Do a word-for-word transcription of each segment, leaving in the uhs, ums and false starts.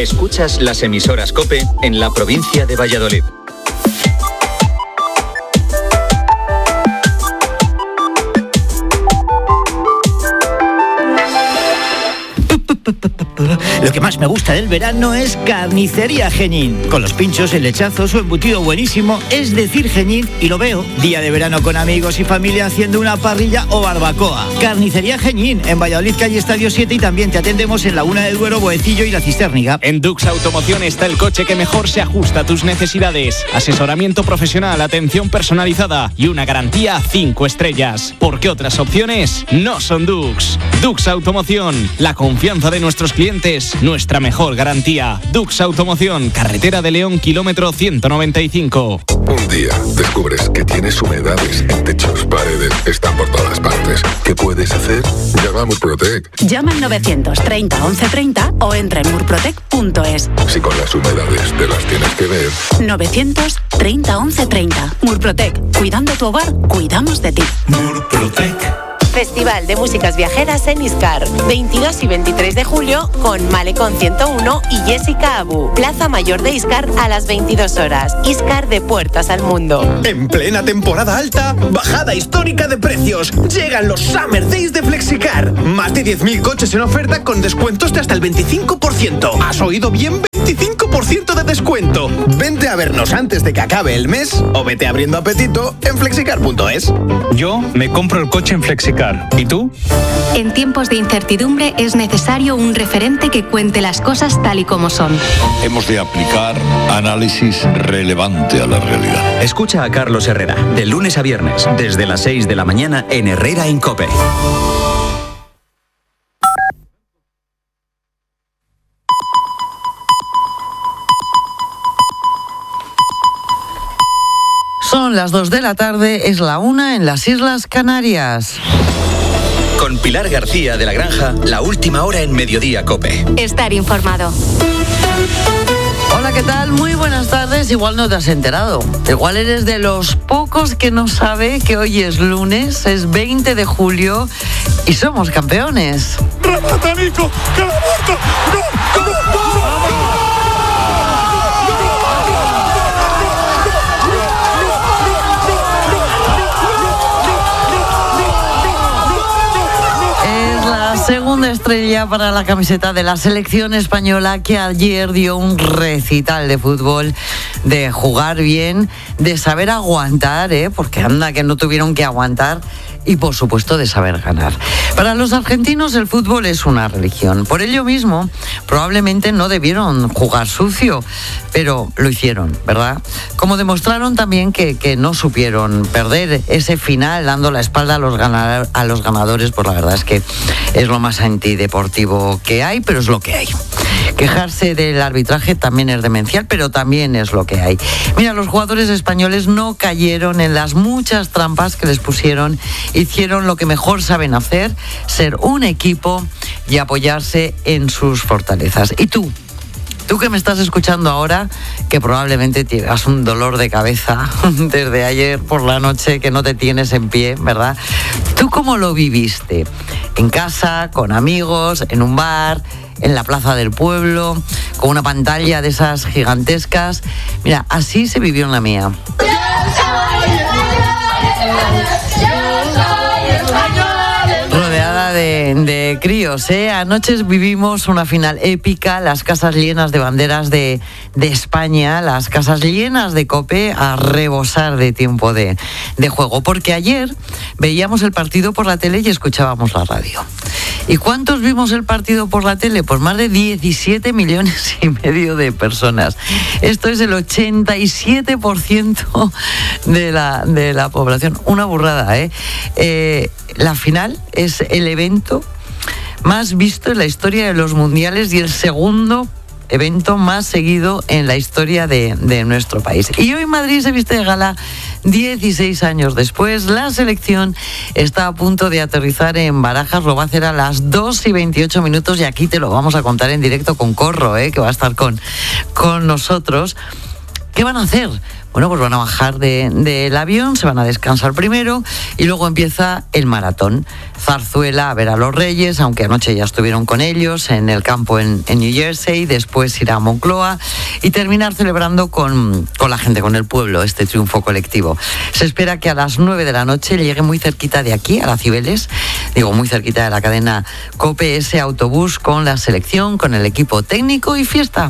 Escuchas las emisoras COPE en la provincia de Valladolid. Lo que más me gusta del verano es Carnicería Jeñín. Con los pinchos, el lechazo, su embutido buenísimo, es decir Jeñín, y lo veo. Día de verano con amigos y familia haciendo una parrilla o barbacoa. Carnicería Jeñín, en Valladolid, calle Estadio siete, y también te atendemos en Laguna del Duero, Boecillo y La Cistérniga. En Dux Automoción está el coche que mejor se ajusta a tus necesidades. Asesoramiento profesional, atención personalizada y una garantía cinco estrellas. Porque otras opciones no son Dux. Dux Automoción, la confianza de nuestros clientes, nuestra mejor garantía. Dux Automoción, carretera de León, kilómetro ciento noventa y cinco. Un día descubres que tienes humedades en techos, paredes, están por todas partes. ¿Qué puedes hacer? Llama a Murprotec. Llama al novecientos treinta once treinta o entra en murprotec punto es. Si con las humedades te las tienes que ver. novecientos treinta once treinta. Murprotec. Cuidando tu hogar, cuidamos de ti. Murprotec. Festival de Músicas Viajeras en Iscar, veintidós y veintitrés de julio con Malecón ciento uno y Jessica Abu. Plaza Mayor de Iscar a las veintidós horas. Iscar de puertas al mundo. En plena temporada alta, bajada histórica de precios. Llegan los Summer Days de Flexicar. Más de diez mil coches en oferta con descuentos de hasta el veinticinco por ciento. ¿Has oído bien? veinticinco por ciento de descuento. Vente a vernos antes de que acabe el mes o vete abriendo apetito en flexicar punto es. Yo me compro el coche en Flexicar. ¿Y tú? En tiempos de incertidumbre es necesario un referente que cuente las cosas tal y como son. Hemos de aplicar análisis relevante a la realidad. Escucha a Carlos Herrera, de lunes a viernes, desde las seis de la mañana en Herrera en COPE. Son las dos de la tarde, es la una en las Islas Canarias. Con Pilar García de la Granja, la última hora en Mediodía COPE. Estar informado. Hola, ¿qué tal? Muy buenas tardes. Igual no te has enterado. Igual eres de los pocos que no sabe que hoy es lunes, es veinte de julio y somos campeones. ¡Remata, Nico! ¡Que la muerto! ¡No! ¡No! ¡No! Segunda estrella para la camiseta de la selección española, que ayer dio un recital de fútbol, de jugar bien, de saber aguantar, ¿eh? Porque anda que no tuvieron que aguantar, y por supuesto de saber ganar. Para los argentinos el fútbol es una religión. Por ello mismo, probablemente no debieron jugar sucio, pero lo hicieron, ¿verdad? Como demostraron también que, que no supieron perder ese final dando la espalda a los, ganador, a los ganadores, pues la verdad es que es lo más antideportivo que hay, pero es lo que hay. Quejarse del arbitraje también es demencial, pero también es lo que hay. Mira, los jugadores españoles no cayeron en las muchas trampas que les pusieron, hicieron lo que mejor saben hacer, ser un equipo y apoyarse en sus fortalezas. ¿Y tú? Tú que me estás escuchando ahora, que probablemente tienes un dolor de cabeza desde ayer por la noche, que no te tienes en pie, ¿verdad? ¿Tú cómo lo viviste? ¿En casa, con amigos, en un bar, en la plaza del pueblo, con una pantalla de esas gigantescas? Mira, así se vivió en la mía. Rodeada de, de críos, ¿eh? Anoche vivimos una final épica, las casas llenas de banderas de, de España, las casas llenas de COPE a rebosar de tiempo de, de juego, porque ayer veíamos el partido por la tele y escuchábamos la radio. ¿Y cuántos vimos el partido por la tele? Pues más de diecisiete millones y medio de personas. Esto es el ochenta y siete por ciento de la, de la población. Una burrada, ¿eh? eh la final es el evento más visto en la historia de los mundiales y el segundo evento más seguido en la historia de, de nuestro país. Y hoy Madrid se viste de gala dieciséis años después. La selección está a punto de aterrizar en Barajas, lo va a hacer a las dos y veintiocho minutos y aquí te lo vamos a contar en directo con Corro, ¿eh? Que va a estar con, con nosotros. ¿Qué van a hacer? Bueno, pues van a bajar de, del avión, se van a descansar primero y luego empieza el maratón. Zarzuela a ver a los Reyes, aunque anoche ya estuvieron con ellos en el campo en, en New Jersey, después irá a Moncloa y terminar celebrando con, con la gente, con el pueblo, este triunfo colectivo. Se espera que a las nueve de la noche llegue muy cerquita de aquí, a la Cibeles, digo muy cerquita de la cadena COPE, ese autobús con la selección, con el equipo técnico y fiesta.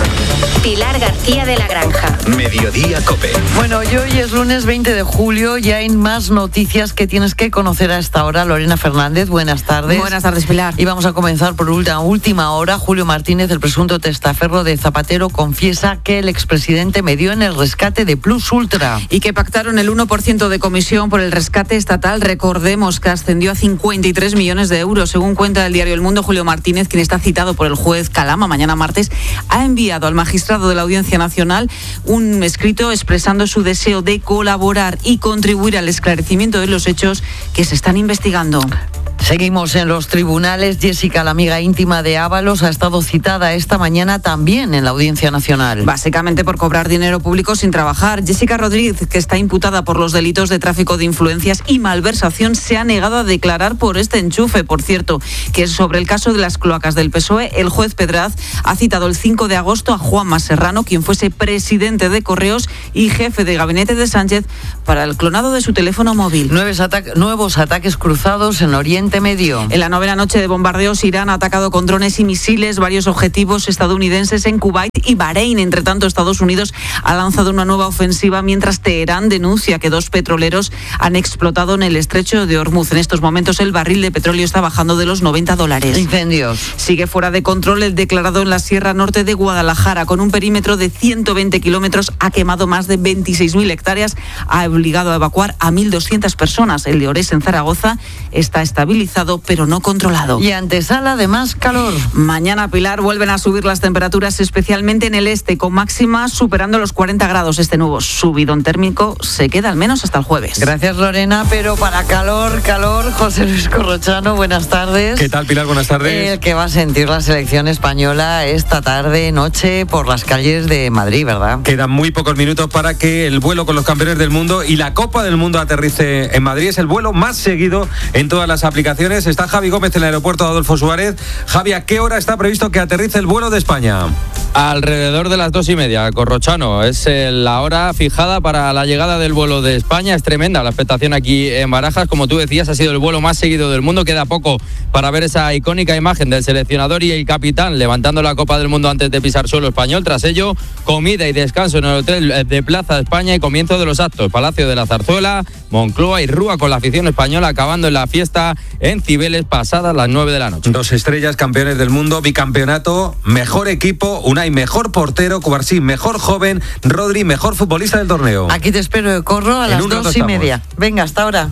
Pilar García de la Granja. Mediodía COPE. Bueno, y hoy es lunes veinte de julio, ya hay más noticias que tienes que conocer a esta hora. Lorena Fernández, buenas tardes. Buenas tardes, Pilar. Y vamos a comenzar por última, última hora. Julio Martínez, el presunto testaferro de Zapatero, confiesa que el expresidente medió en el rescate de Plus Ultra. Y que pactaron el uno por ciento de comisión por el rescate estatal. Recordemos que ascendió a cincuenta y tres millones de euros. Según cuenta el diario El Mundo, Julio Martínez, quien está citado por el juez Calama mañana martes, ha enviado al magistrado de la Audiencia Nacional un escrito expresando su deseo de colaborar y contribuir al esclarecimiento de los hechos que se están investigando. Seguimos en los tribunales. Jessica, la amiga íntima de Ábalos, ha estado citada esta mañana también en la Audiencia Nacional. Básicamente por cobrar dinero público sin trabajar. Jessica Rodríguez, que está imputada por los delitos de tráfico de influencias y malversación, se ha negado a declarar por este enchufe. Por cierto, que sobre el caso de las cloacas del P S O E, el juez Pedraz ha citado el cinco de agosto a Juanma Serrano, quien fuese presidente de Correos y jefe de gabinete de Sánchez, para el clonado de su teléfono móvil. Nuevos, ata- nuevos ataques cruzados en Oriente Medio. En la novena noche de bombardeos, Irán ha atacado con drones y misiles varios objetivos estadounidenses en Kuwait y Bahrein. Entre tanto, Estados Unidos ha lanzado una nueva ofensiva, mientras Teherán denuncia que dos petroleros han explotado en el estrecho de Hormuz. En estos momentos el barril de petróleo está bajando de los noventa dólares. Incendios. Sigue fuera de control el declarado en la Sierra Norte de Guadalajara. Con un perímetro de ciento veinte kilómetros, ha quemado más de veintiséis mil hectáreas, ha obligado a evacuar a mil doscientas personas. El de Orés, en Zaragoza, está estabilizado pero no controlado. Y antesala de más calor. Mañana, Pilar, vuelven a subir las temperaturas, especialmente en el este, con máximas superando los cuarenta grados. Este nuevo subidón térmico se queda al menos hasta el jueves. Gracias, Lorena, pero para calor, calor, José Luis Corrochano, buenas tardes. ¿Qué tal, Pilar? Buenas tardes. El que va a sentir la selección española esta tarde, noche, por las calles de Madrid, ¿verdad? Quedan muy pocos minutos para que el vuelo con los campeones del mundo y la Copa del Mundo aterrice en Madrid. Es el vuelo más seguido en todas las aplicaciones. Está Javi Gómez en el aeropuerto de Adolfo Suárez. Javi, ¿a qué hora está previsto que aterrice el vuelo de España? Alrededor de las dos y media, Corrochano. Es la hora fijada para la llegada del vuelo de España. Es tremenda la expectación aquí en Barajas. Como tú decías, ha sido el vuelo más seguido del mundo. Queda poco para ver esa icónica imagen del seleccionador y el capitán levantando la Copa del Mundo antes de pisar suelo español. Tras ello, comida y descanso en el hotel de Plaza de España y comienzo de los actos. Palacio de la Zarzuela, Moncloa y Rúa, con la afición española acabando en la fiesta en Cibeles pasadas las nueve de la noche. Dos estrellas, campeones del mundo, bicampeonato, mejor equipo, Unai mejor portero, Cubarsí mejor joven, Rodri mejor futbolista del torneo. Aquí te espero, corro a En las un rato dos y estamos. media. Venga, hasta ahora.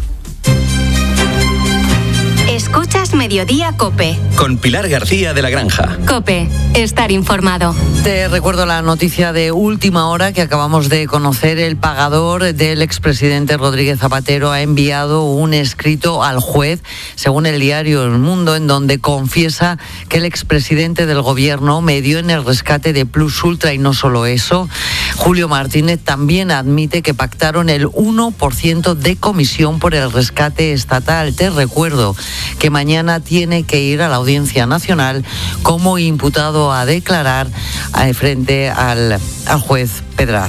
Escuchas Mediodía COPE. Con Pilar García de la Granja. COPE, estar informado. Te recuerdo la noticia de última hora que acabamos de conocer. El pagador del expresidente Rodríguez Zapatero ha enviado un escrito al juez, según el diario El Mundo, en donde confiesa que el expresidente del gobierno medió en el rescate de Plus Ultra. Y no solo eso, Julio Martínez también admite que pactaron el uno por ciento de comisión por el rescate estatal. Te recuerdo que mañana tiene que ir a la Audiencia Nacional como imputado a declarar eh, frente al, al juez Pedraz.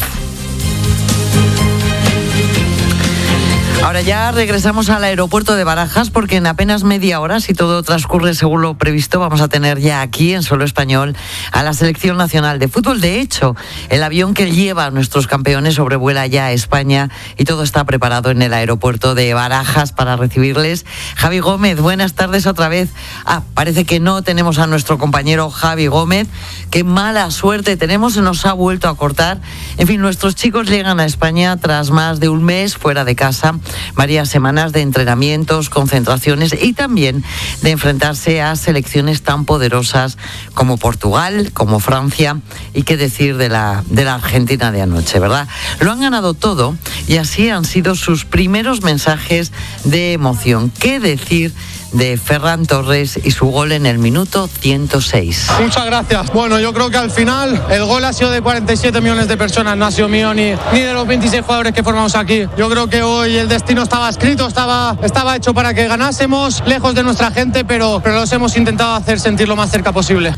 Ahora ya regresamos al aeropuerto de Barajas, porque en apenas media hora, si todo transcurre según lo previsto, vamos a tener ya aquí en suelo español a la Selección Nacional de Fútbol. De hecho, el avión que lleva a nuestros campeones sobrevuela ya a España y todo está preparado en el aeropuerto de Barajas para recibirles. Javi Gómez, buenas tardes otra vez. Ah, parece que no tenemos a nuestro compañero Javi Gómez. Qué mala suerte tenemos, se nos ha vuelto a cortar. En fin, nuestros chicos llegan a España tras más de un mes fuera de casa, varias semanas de entrenamientos, concentraciones y también de enfrentarse a selecciones tan poderosas como Portugal, como Francia, y qué decir de la, de la Argentina de anoche, ¿verdad? Lo han ganado todo y así han sido sus primeros mensajes de emoción. ¿Qué decir de Ferran Torres y su gol en el minuto ciento seis. Muchas gracias. Bueno, yo creo que al final el gol ha sido de cuarenta y siete millones de personas, no ha sido mío ni, ni de los veintiséis jugadores que formamos aquí. Yo creo que hoy el destino estaba escrito, estaba, estaba hecho para que ganásemos, lejos de nuestra gente, pero, pero los hemos intentado hacer sentir lo más cerca posible.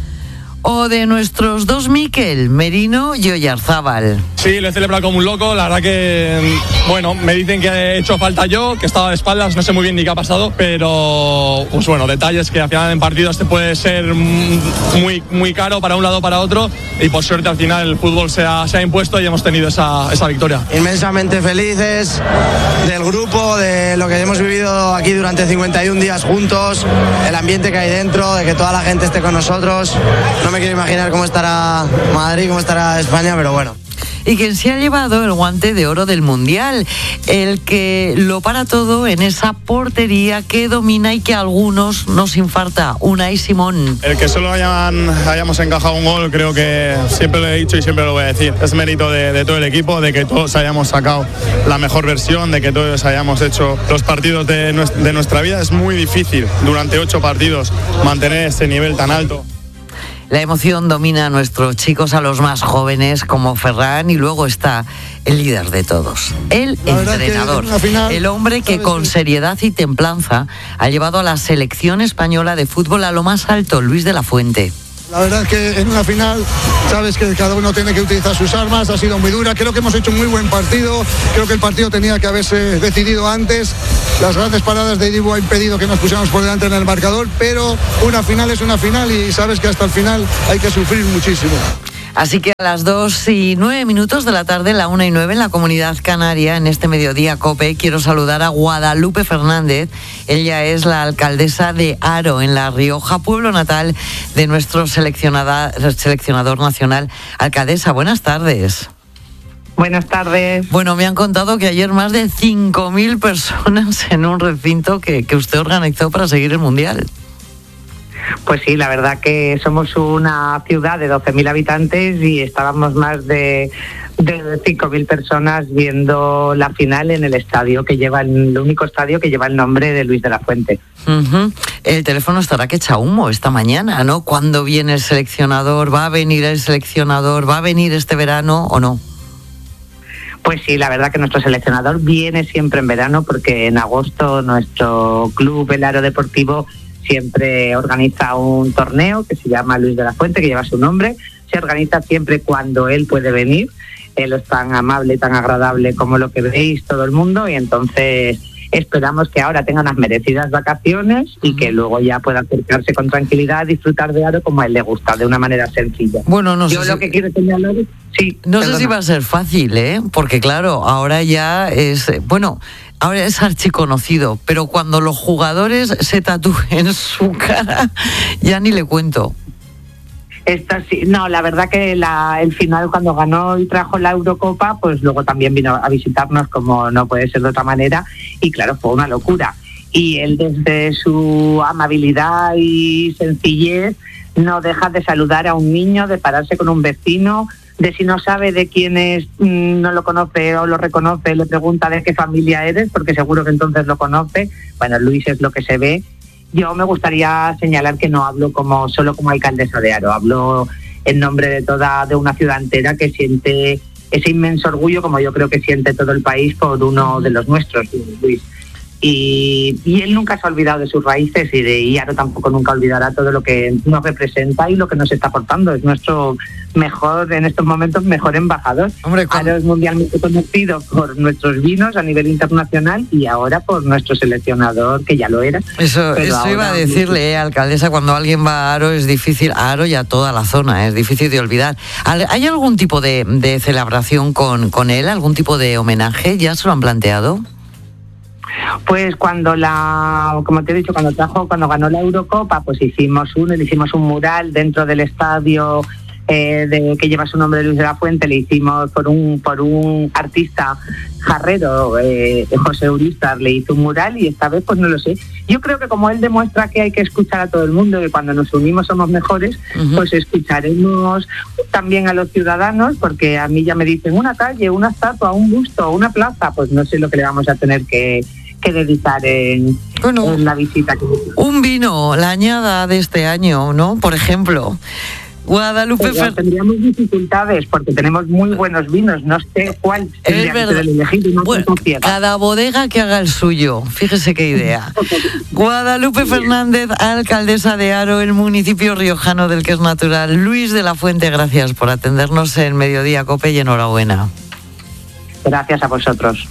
O de nuestros dos Mikel, Merino y Oyarzábal. Sí, lo he celebrado como un loco. La verdad que, bueno, me dicen que he hecho falta yo, que estaba de espaldas, no sé muy bien ni qué ha pasado, pero, pues bueno, detalles que al final en partidos te puede ser muy, muy caro para un lado o para otro, y por suerte al final el fútbol se ha, se ha impuesto y hemos tenido esa, esa victoria. Inmensamente felices del grupo, de lo que hemos vivido aquí durante cincuenta y un días juntos, el ambiente que hay dentro, de que toda la gente esté con nosotros. No me quiero imaginar cómo estará Madrid, cómo estará España, pero bueno. Y quien se ha llevado el guante de oro del Mundial, el que lo para todo en esa portería que domina y que a algunos nos infarta, Unai Simón. El que solo hayan, hayamos encajado un gol, creo que siempre lo he dicho y siempre lo voy a decir, es mérito de, de todo el equipo, de que todos hayamos sacado la mejor versión, de que todos hayamos hecho los partidos de, de nuestra vida. Es muy difícil durante ocho partidos mantener ese nivel tan alto. La emoción domina a nuestros chicos, a los más jóvenes como Ferran, y luego está el líder de todos, el entrenador, final, el hombre que con seriedad y templanza ha llevado a la selección española de fútbol a lo más alto, Luis de la Fuente. La verdad es que en una final sabes que cada uno tiene que utilizar sus armas, ha sido muy dura, creo que hemos hecho un muy buen partido, creo que el partido tenía que haberse decidido antes, las grandes paradas de Dibu ha impedido que nos pusiéramos por delante en el marcador, pero una final es una final y sabes que hasta el final hay que sufrir muchísimo. Así que a las dos y nueve minutos de la tarde, la una y nueve en la Comunidad Canaria, en este Mediodía COPE, quiero saludar a Guadalupe Fernández. Ella es la alcaldesa de Haro, en La Rioja, pueblo natal de nuestro seleccionador nacional. Alcaldesa, buenas tardes. Buenas tardes. Bueno, me han contado que ayer más de cinco mil personas en un recinto que, que usted organizó para seguir el Mundial. Pues sí, la verdad que somos una ciudad de doce mil habitantes y estábamos más de, de cinco mil personas viendo la final en el estadio que lleva el, el único estadio que lleva el nombre de Luis de la Fuente. Uh-huh. El teléfono estará que echa humo esta mañana, ¿no? ¿Cuándo viene el seleccionador? ¿Va a venir el seleccionador? ¿Va a venir este verano o no? Pues sí, la verdad que nuestro seleccionador viene siempre en verano, porque en agosto nuestro club, el Haro Deportivo, siempre organiza un torneo que se llama Luis de la Fuente, que lleva su nombre. Se organiza siempre cuando él puede venir. Él es tan amable, tan agradable como lo que veis todo el mundo, y entonces esperamos que ahora tenga unas merecidas vacaciones y que luego ya pueda acercarse con tranquilidad a disfrutar de Haro como a él le gusta, de una manera sencilla. Bueno, no Yo sé lo si... que quiero señalar es... Sí, no perdona. sé si va a ser fácil, ¿eh? Porque claro, ahora ya es... Bueno... Ahora es archiconocido, pero cuando los jugadores se tatúen su cara, ya ni le cuento. Esta sí, no, la verdad que la, el final, cuando ganó y trajo la Eurocopa, pues luego también vino a visitarnos, como no puede ser de otra manera, y claro, fue una locura. Y él, desde su amabilidad y sencillez, no deja de saludar a un niño, de pararse con un vecino, de si no sabe de quién es, no lo conoce o lo reconoce, le pregunta de qué familia eres, porque seguro que entonces lo conoce. Bueno, Luis es lo que se ve. Yo me gustaría señalar que no hablo como solo como alcaldesa de Haro, hablo en nombre de toda de una ciudad entera que siente ese inmenso orgullo, como yo creo que siente todo el país, por uno de los nuestros, Luis. Y, y él nunca se ha olvidado de sus raíces, y de y Haro tampoco nunca olvidará todo lo que nos representa y lo que nos está aportando. Es nuestro mejor, en estos momentos, mejor embajador. Hombre, con... Haro es mundialmente conocido por nuestros vinos a nivel internacional y ahora por nuestro seleccionador, que ya lo era. Eso, eso iba a decirle, eh, alcaldesa, cuando alguien va a Haro es difícil, a Haro y a toda la zona, es difícil de olvidar. ¿Hay algún tipo de, de celebración con, con él, algún tipo de homenaje? ¿Ya se lo han planteado? Pues cuando la, como te he dicho, cuando trajo, cuando ganó la Eurocopa, pues hicimos uno, le hicimos un mural dentro del estadio eh, de, que lleva su nombre, Luis de la Fuente, le hicimos por un por un artista jarrero, eh, José Uristar, le hizo un mural, y esta vez pues no lo sé. Yo creo que como él demuestra que hay que escuchar a todo el mundo, que cuando nos unimos somos mejores, uh-huh. pues escucharemos también a los ciudadanos, porque a mí ya me dicen una calle, una estatua, un busto, una plaza, pues no sé lo que le vamos a tener que que dedicar en, bueno, en la visita. Un vino, la añada de este año, ¿no? Por ejemplo. Guadalupe Fer... Tendríamos dificultades porque tenemos muy buenos vinos, no sé cuál es verdad. Elegir, no bueno, cada bodega que haga el suyo, fíjese qué idea. Guadalupe Fernández, alcaldesa de Haro, el municipio riojano del que es natural. Luis de la Fuente, gracias por atendernos en Mediodía Cope y enhorabuena. Gracias a vosotros.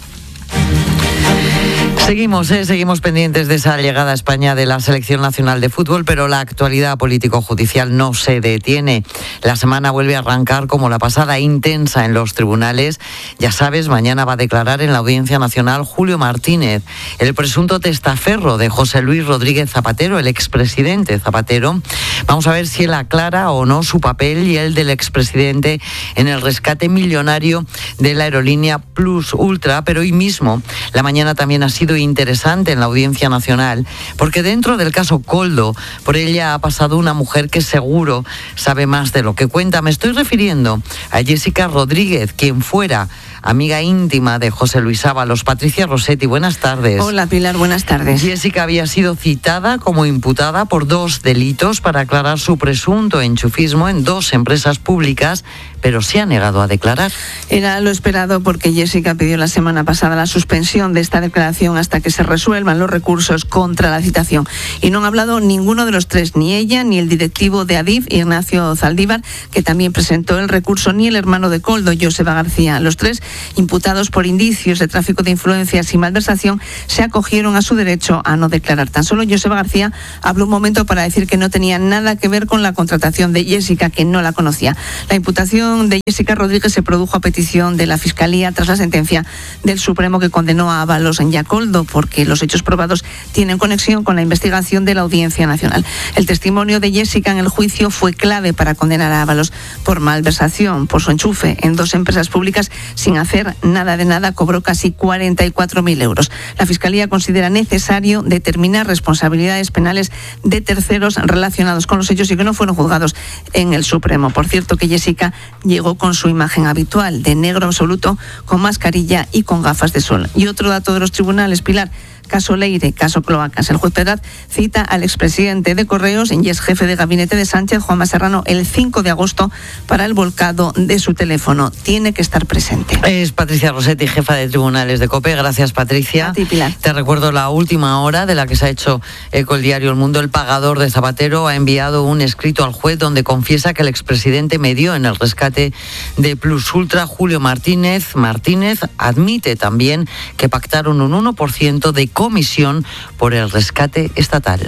Seguimos, ¿eh? seguimos pendientes de esa llegada a España de la Selección Nacional de Fútbol, pero la actualidad político-judicial no se detiene. La semana vuelve a arrancar como la pasada, intensa en los tribunales. Ya sabes, mañana va a declarar en la Audiencia Nacional Julio Martínez, el presunto testaferro de José Luis Rodríguez Zapatero, el expresidente Zapatero. Vamos a ver si él aclara o no su papel y el del expresidente en el rescate millonario de la aerolínea Plus Ultra, pero hoy mismo, la mañana también ha sido interesante en la Audiencia Nacional, porque dentro del caso Koldo, por ella ha pasado una mujer que seguro sabe más de lo que cuenta. Me estoy refiriendo a Jessica Rodríguez, quien fuera amiga íntima de José Luis Ábalos. Patricia Rossetti, buenas tardes. Hola Pilar, buenas tardes. Jessica había sido citada como imputada por dos delitos para aclarar su presunto enchufismo en dos empresas públicas, pero se ha negado a declarar. Era lo esperado porque Jessica pidió la semana pasada la suspensión de esta declaración hasta que se resuelvan los recursos contra la citación. Y no han hablado ninguno de los tres, ni ella, ni el directivo de Adif, Ignacio Zaldívar, que también presentó el recurso, ni el hermano de Koldo, Joseba García. Los tres, imputados por indicios de tráfico de influencias y malversación, se acogieron a su derecho a no declarar. Tan solo Joseba García habló un momento para decir que no tenía nada que ver con la contratación de Jessica, que no la conocía. La imputación de Jessica Rodríguez se produjo a petición de la Fiscalía tras la sentencia del Supremo que condenó a Ábalos y a Koldo, porque los hechos probados tienen conexión con la investigación de la Audiencia Nacional. El testimonio de Jessica en el juicio fue clave para condenar a Ábalos por malversación, por su enchufe en dos empresas públicas sin hacer nada de nada. Cobró casi cuarenta y cuatro mil euros. La Fiscalía considera necesario determinar responsabilidades penales de terceros relacionados con los hechos y que no fueron juzgados en el Supremo. Por cierto, que Jessica llegó con su imagen habitual, de negro absoluto, con mascarilla y con gafas de sol. Y otro dato de los tribunales, Pilar: caso Leire, caso Cloacas. El juez Pedraz cita al expresidente de Correos y ex jefe de gabinete de Sánchez, Juanma Serrano, el cinco de agosto para el volcado de su teléfono. Tiene que estar presente. Es Patricia Rossetti, jefa de tribunales de COPE. Gracias, Patricia. A ti, Pilar. Te recuerdo la última hora de la que se ha hecho eco el diario El Mundo. El pagador de Zapatero ha enviado un escrito al juez donde confiesa que el expresidente medió en el rescate de Plus Ultra. Julio Martínez, Martínez admite también que pactaron un uno por ciento de comisión por el rescate estatal.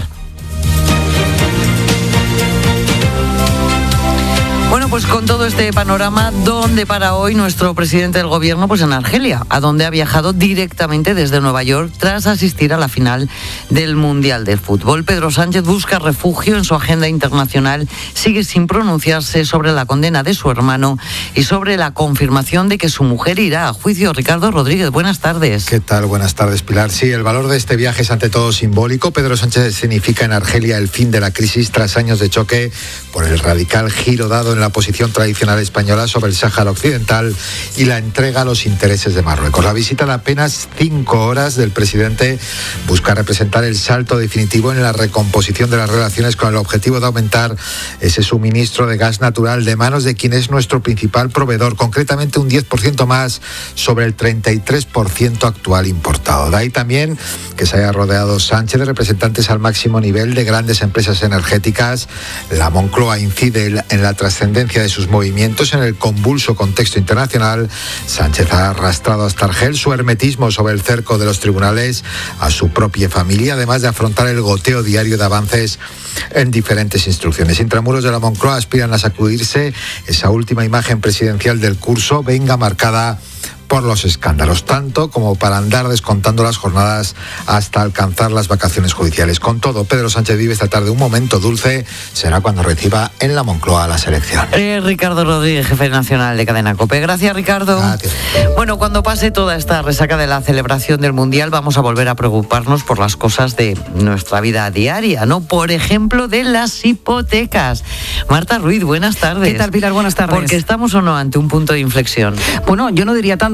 Bueno, pues con todo este panorama, ¿dónde para hoy nuestro presidente del gobierno? Pues en Argelia, a donde ha viajado directamente desde Nueva York tras asistir a la final del Mundial de Fútbol. Pedro Sánchez busca refugio en su agenda internacional, sigue sin pronunciarse sobre la condena de su hermano y sobre la confirmación de que su mujer irá a juicio. Ricardo Rodríguez, buenas tardes. ¿Qué tal? Buenas tardes, Pilar. Sí, el valor de este viaje es ante todo simbólico. Pedro Sánchez significa en Argelia el fin de la crisis tras años de choque por el radical giro dado en la posición tradicional española sobre el Sáhara Occidental y la entrega a los intereses de Marruecos. La visita de apenas cinco horas del presidente busca representar el salto definitivo en la recomposición de las relaciones con el objetivo de aumentar ese suministro de gas natural de manos de quien es nuestro principal proveedor, concretamente un diez por ciento más sobre el treinta y tres por ciento actual importado. De ahí también que se haya rodeado Sánchez de representantes al máximo nivel de grandes empresas energéticas. La Moncloa incide en la trascendencia de sus movimientos en el convulso contexto internacional. Sánchez ha arrastrado hasta Argel su hermetismo sobre el cerco de los tribunales a su propia familia, además de afrontar el goteo diario de avances en diferentes instrucciones. Intramuros de la Moncloa aspiran a sacudirse esa última imagen presidencial del curso, venga marcada por los escándalos, tanto como para andar descontando las jornadas hasta alcanzar las vacaciones judiciales. Con todo, Pedro Sánchez vive esta tarde un momento dulce, será cuando reciba en la Moncloa la selección. Eh, Ricardo Rodríguez, jefe nacional de Cadena COPE. Gracias, Ricardo. Gracias. Bueno, cuando pase toda esta resaca de la celebración del Mundial, vamos a volver a preocuparnos por las cosas de nuestra vida diaria, ¿no? Por ejemplo, de las hipotecas. Marta Ruiz, buenas tardes. ¿Qué tal, Pilar? Buenas tardes. Porque estamos o no ante un punto de inflexión. Bueno, yo no diría tanto,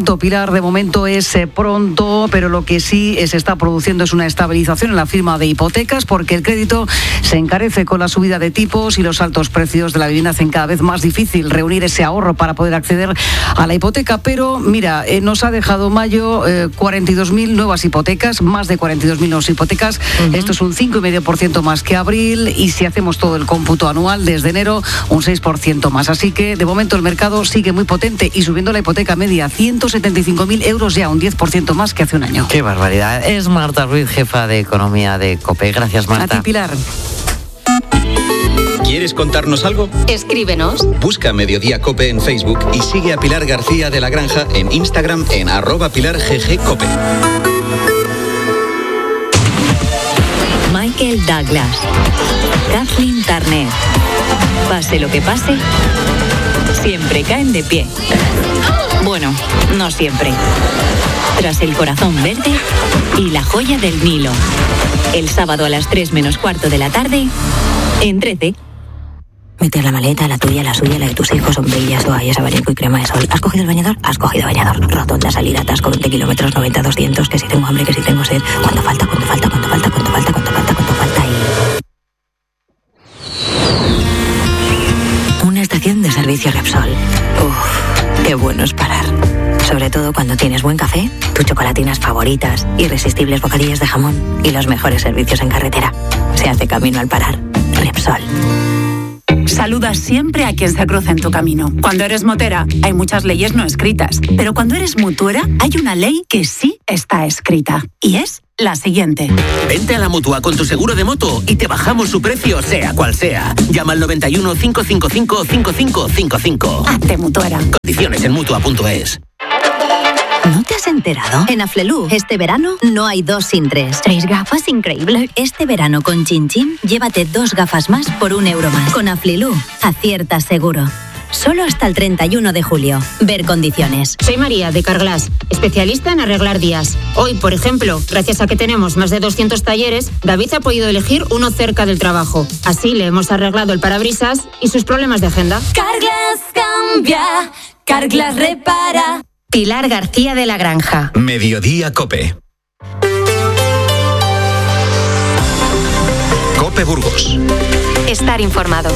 pronto, Pilar, de momento es eh, pronto, pero lo que sí se está produciendo es una estabilización en la firma de hipotecas porque el crédito se encarece con la subida de tipos y los altos precios de la vivienda hacen cada vez más difícil reunir ese ahorro para poder acceder a la hipoteca. Pero mira, eh, nos ha dejado mayo eh, cuarenta y dos mil nuevas hipotecas, más de cuarenta y dos mil nuevas hipotecas. Uh-huh. Esto es un cinco coma cinco por ciento más que abril y si hacemos todo el cómputo anual desde enero, un seis por ciento más. Así que de momento el mercado sigue muy potente y subiendo la hipoteca media ciento setenta y cinco mil euros ya, un diez por ciento más que hace un año. Qué barbaridad. Es Marta Ruiz, jefa de Economía de COPE. Gracias, Marta. A ti, Pilar. ¿Quieres contarnos algo? Escríbenos. Busca Mediodía Cope en Facebook y sigue a Pilar García de la Granja en Instagram en arroba Pilar G G Cope. Michael Douglas, Kathleen Turner. Pase lo que pase, siempre caen de pie. Bueno, no siempre. Tras El corazón verde y La joya del Nilo. El sábado a las tres menos cuarto de la tarde, en Trece. Meter la maleta, la tuya, la suya, la de tus hijos, sombrillas, toallas, abanico y crema de sol. ¿Has cogido el bañador? Has cogido bañador. Rotonda, salida, atasco, veinte kilómetros, noventa, doscientos. Que si tengo hambre, que si tengo sed. ¿Cuánto falta? ¿Cuánto falta? ¿Cuánto falta? ¿Cuánto falta? ¿Cuánto falta? ¿Cuánto falta? Y... Una estación de servicio Repsol. Uff, qué bueno es parar. Sobre todo cuando tienes buen café, tus chocolatinas favoritas, irresistibles bocadillos de jamón y los mejores servicios en carretera. Se hace camino al parar. Repsol. Saluda siempre a quien se cruza en tu camino. Cuando eres motera, hay muchas leyes no escritas. Pero cuando eres mutuera, hay una ley que sí está escrita. Y es la siguiente. Vente a la Mutua con tu seguro de moto y te bajamos su precio, sea cual sea. Llama al noventa y uno, cinco cinco cinco, cinco cinco cinco cinco. Hazte mutuera. Condiciones en mutua punto es. ¿No te has enterado? En Aflelu, este verano no hay dos sin tres. ¿Tres gafas? Increíble. Este verano con Chin Chin, llévate dos gafas más por un euro más. Con Aflelu, aciertas seguro. Solo hasta el treinta y uno de julio. Ver condiciones. Soy María, de Carglass, especialista en arreglar días. Hoy, por ejemplo, gracias a que tenemos más de doscientos talleres, David ha podido elegir uno cerca del trabajo. Así le hemos arreglado el parabrisas y sus problemas de agenda. Carglass cambia, Carglass repara. Pilar García de la Granja. Mediodía Cope. Cope Burgos. Estar informado.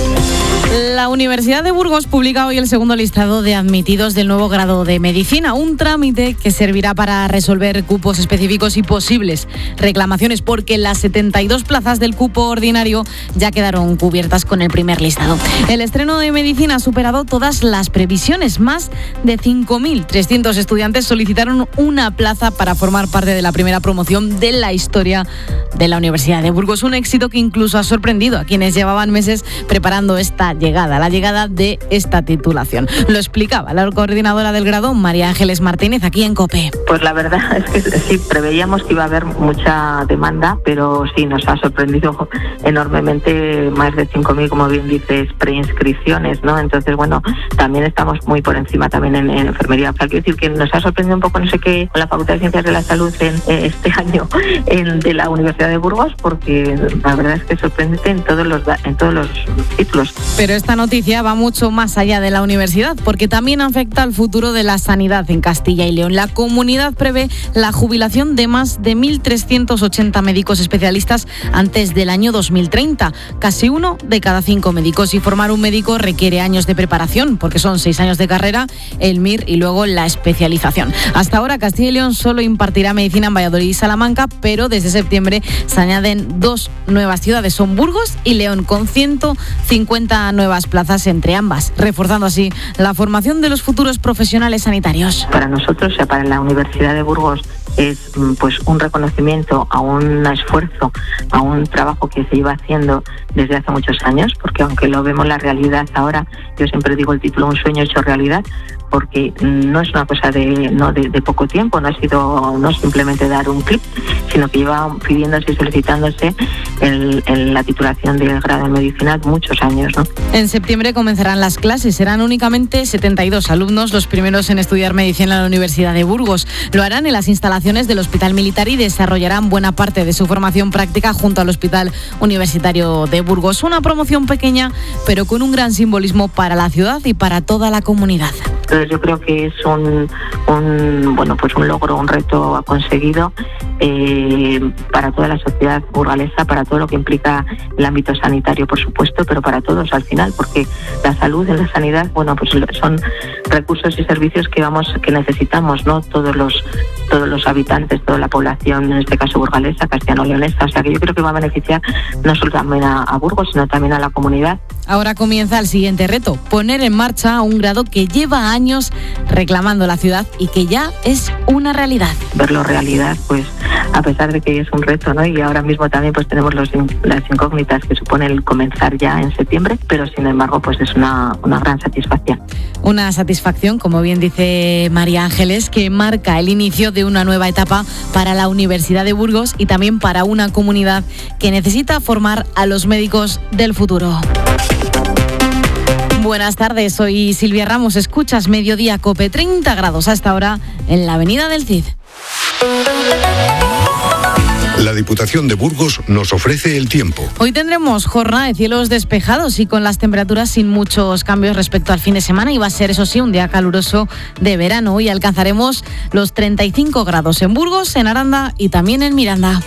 La Universidad de Burgos publica hoy el segundo listado de admitidos del nuevo grado de Medicina, un trámite que servirá para resolver cupos específicos y posibles reclamaciones, porque las setenta y dos plazas del cupo ordinario ya quedaron cubiertas con el primer listado. El estreno de Medicina ha superado todas las previsiones. Más de cinco mil trescientos estudiantes solicitaron una plaza para formar parte de la primera promoción de la historia de la Universidad de Burgos. Un éxito que incluso ha sorprendido a quienes llevaban meses preparando esta llegada, la llegada de esta titulación. Lo explicaba la coordinadora del grado, María Ángeles Martínez, aquí en COPE. Pues la verdad es que sí, preveíamos que iba a haber mucha demanda, pero sí, nos ha sorprendido enormemente, más de cinco mil, como bien dices, preinscripciones, ¿no? Entonces, bueno, también estamos muy por encima también en, en enfermería. O sea, quiero decir que nos ha sorprendido un poco, no sé qué, con la Facultad de Ciencias de la Salud en, eh, este año en, de la Universidad de Burgos, porque la verdad es que es sorprendente en todos los, en todos los títulos. Pero esta noticia va mucho más allá de la universidad, porque también afecta al futuro de la sanidad en Castilla y León. La comunidad prevé la jubilación de más de mil trescientos ochenta médicos especialistas antes del año dos mil treinta. Casi uno de cada cinco médicos. Y formar un médico requiere años de preparación, porque son seis años de carrera, el M I R y luego la especialización. Hasta ahora Castilla y León solo impartirá medicina en Valladolid y Salamanca, pero desde septiembre se añaden dos nuevas ciudades, son Burgos y León, con ciento cincuenta nuevas plazas entre ambas, reforzando así la formación de los futuros profesionales sanitarios. Para nosotros, o sea, para la Universidad de Burgos, es pues un reconocimiento a un esfuerzo, a un trabajo que se iba haciendo desde hace muchos años, porque aunque lo vemos la realidad ahora, yo siempre digo el título, un sueño hecho realidad, porque no es una cosa de no de, de poco tiempo, no ha sido no simplemente dar un clic, sino que lleva pidiéndose y solicitándose el, el, la titulación del grado en medicina muchos años, ¿no? En septiembre comenzarán las clases, serán únicamente setenta y dos alumnos los primeros en estudiar medicina en la Universidad de Burgos. Lo harán en las instalaciones del Hospital Militar y desarrollarán buena parte de su formación práctica junto al Hospital Universitario de Burgos. Una promoción pequeña, pero con un gran simbolismo para la ciudad y para toda la comunidad. Entonces yo creo que es un, un bueno pues un logro, un reto conseguido eh, para toda la sociedad burgalesa, para todo lo que implica el ámbito sanitario, por supuesto, pero para todos al final, porque la salud y la sanidad, bueno, pues son recursos y servicios que vamos, que necesitamos, ¿no? Todos los todos los habitantes, toda la población, en este caso burgalesa, castellano-leonesa, o sea que yo creo que va a beneficiar no solo también a, a Burgos, sino también a la comunidad. Ahora comienza el siguiente reto, poner en marcha un grado que lleva años reclamando la ciudad y que ya es una realidad. Verlo realidad, pues a pesar de que es un reto, ¿no? Y ahora mismo también pues tenemos los, las incógnitas que supone el comenzar ya en septiembre, pero sin embargo pues es una, una gran satisfacción. Una satisfacción, como bien dice María Ángeles, que marca el inicio de una nueva etapa para la Universidad de Burgos y también para una comunidad que necesita formar a los médicos del futuro. Buenas tardes, soy Silvia Ramos, escuchas Mediodía COPE, treinta grados hasta ahora en la Avenida del Cid. La Diputación de Burgos nos ofrece el tiempo. Hoy tendremos jornada de cielos despejados y con las temperaturas sin muchos cambios respecto al fin de semana y va a ser, eso sí, un día caluroso de verano. Hoy alcanzaremos los treinta y cinco grados en Burgos, en Aranda y también en Miranda.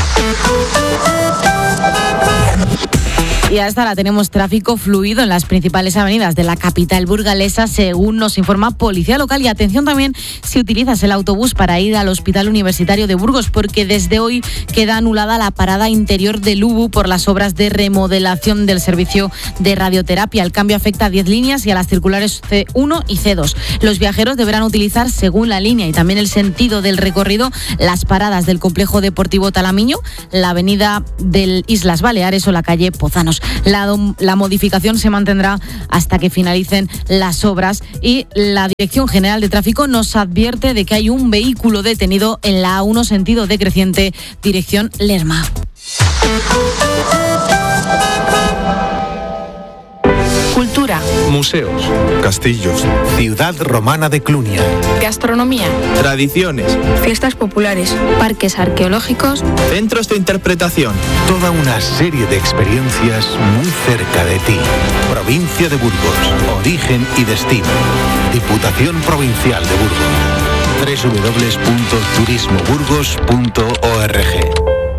Y a esta hora tenemos tráfico fluido en las principales avenidas de la capital burgalesa, según nos informa Policía Local. Y atención también si utilizas el autobús para ir al Hospital Universitario de Burgos, porque desde hoy queda anulada la parada interior del U B U por las obras de remodelación del servicio de radioterapia. El cambio afecta a diez líneas y a las circulares C uno y C dos. Los viajeros deberán utilizar, según la línea y también el sentido del recorrido, las paradas del Complejo Deportivo Talamiño, la avenida del Islas Baleares o la calle Pozanos. La, la modificación se mantendrá hasta que finalicen las obras y la Dirección General de Tráfico nos advierte de que hay un vehículo detenido en la A uno sentido decreciente, dirección Lerma. Cultura. Museos. Castillos. Ciudad romana de Clunia. Gastronomía. Tradiciones. Fiestas populares. Parques arqueológicos. Centros de interpretación. Toda una serie de experiencias muy cerca de ti. Provincia de Burgos. Origen y destino. Diputación Provincial de Burgos. doble u doble u doble u punto turismo burgos punto org.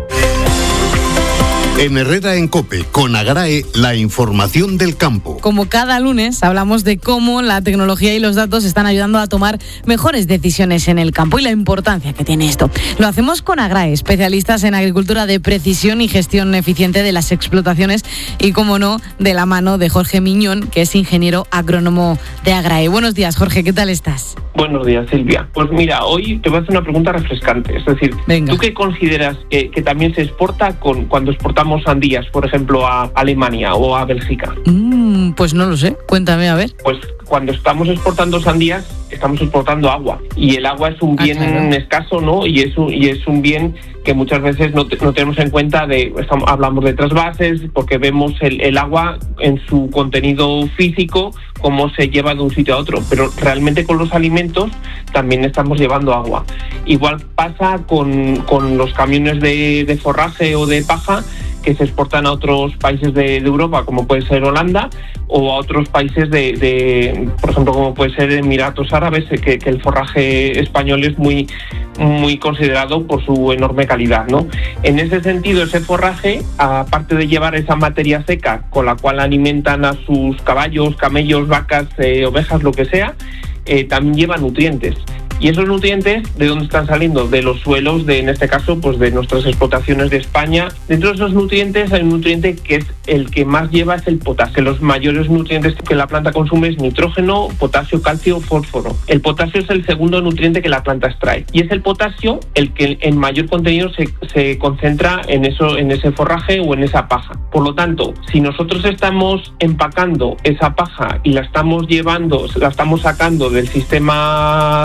En Herrera en COPE, con Agrae, la información del campo. Como cada lunes, hablamos de cómo la tecnología y los datos están ayudando a tomar mejores decisiones en el campo y la importancia que tiene esto. Lo hacemos con Agrae, especialistas en agricultura de precisión y gestión eficiente de las explotaciones y, como no, de la mano de Jorge Miñón, que es ingeniero agrónomo de Agrae. Buenos días, Jorge, ¿qué tal estás? Buenos días, Silvia. Pues mira, hoy te voy a hacer una pregunta refrescante. Es decir, Venga. ¿tú qué consideras que, que también se exporta con cuando exportamos sandías, por ejemplo, a Alemania o a Bélgica? Mm, pues no lo sé. Cuéntame, a ver. Pues cuando estamos exportando sandías, estamos exportando agua. Y el agua es un bien ah, claro. escaso, ¿no? Y es un, y es un bien que muchas veces no, te, no tenemos en cuenta. De estamos, hablamos de trasvases, porque vemos el, el agua en su contenido físico, cómo se lleva de un sitio a otro. Pero realmente con los alimentos también estamos llevando agua. Igual pasa con, con los camiones de, de forraje o de paja, que se exportan a otros países de, de Europa, como puede ser Holanda, o a otros países de, de por ejemplo, como puede ser Emiratos Árabes, que, que el forraje español es muy, muy considerado por su enorme calidad, ¿no? En ese sentido, ese forraje, aparte de llevar esa materia seca con la cual alimentan a sus caballos, camellos, vacas, eh, ovejas, lo que sea, eh, también lleva nutrientes. Y esos nutrientes, ¿de dónde están saliendo? De los suelos, de en este caso, pues de nuestras explotaciones de España. Dentro de esos nutrientes hay un nutriente que es el que más lleva, es el potasio. Los mayores nutrientes que la planta consume es nitrógeno, potasio, calcio, fósforo. El potasio es el segundo nutriente que la planta extrae. Y es el potasio el que en mayor contenido se, se concentra en, eso, en ese forraje o en esa paja. Por lo tanto, si nosotros estamos empacando esa paja y la estamos llevando, la estamos sacando del sistema del suelo,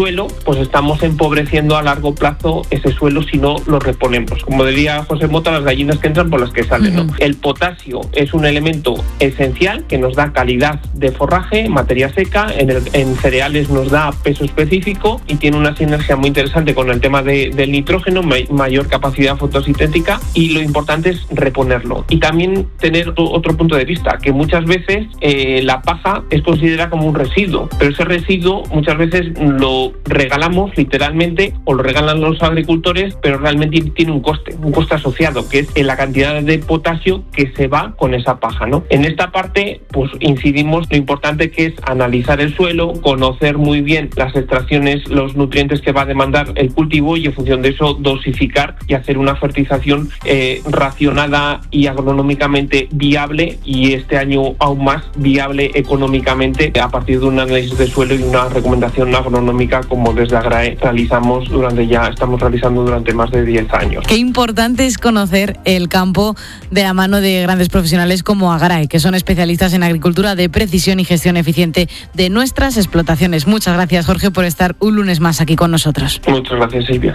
suelo, pues estamos empobreciendo a largo plazo ese suelo si no lo reponemos. Como diría José Mota, las gallinas que entran por las que salen, ¿no? El potasio es un elemento esencial que nos da calidad de forraje, materia seca, en, el, en cereales nos da peso específico y tiene una sinergia muy interesante con el tema de, del nitrógeno, may, mayor capacidad fotosintética, y lo importante es reponerlo. Y también tener otro punto de vista, que muchas veces eh, la paja es considerada como un residuo, pero ese residuo muchas veces lo regalamos literalmente o lo regalan los agricultores, pero realmente tiene un coste, un coste asociado, que es en la cantidad de potasio que se va con esa paja, ¿no? En esta parte, pues incidimos lo importante que es analizar el suelo, conocer muy bien las extracciones, los nutrientes que va a demandar el cultivo y en función de eso dosificar y hacer una fertilización eh, racionada y agronómicamente viable, y este año aún más viable económicamente a partir de un análisis de suelo y una recomendación agronómica como desde AGRAE realizamos durante ya estamos realizando durante más de diez años. Qué importante es conocer el campo de la mano de grandes profesionales como AGRAE, que son especialistas en agricultura de precisión y gestión eficiente de nuestras explotaciones. Muchas gracias, Jorge, por estar un lunes más aquí con nosotros. Muchas gracias, Silvia.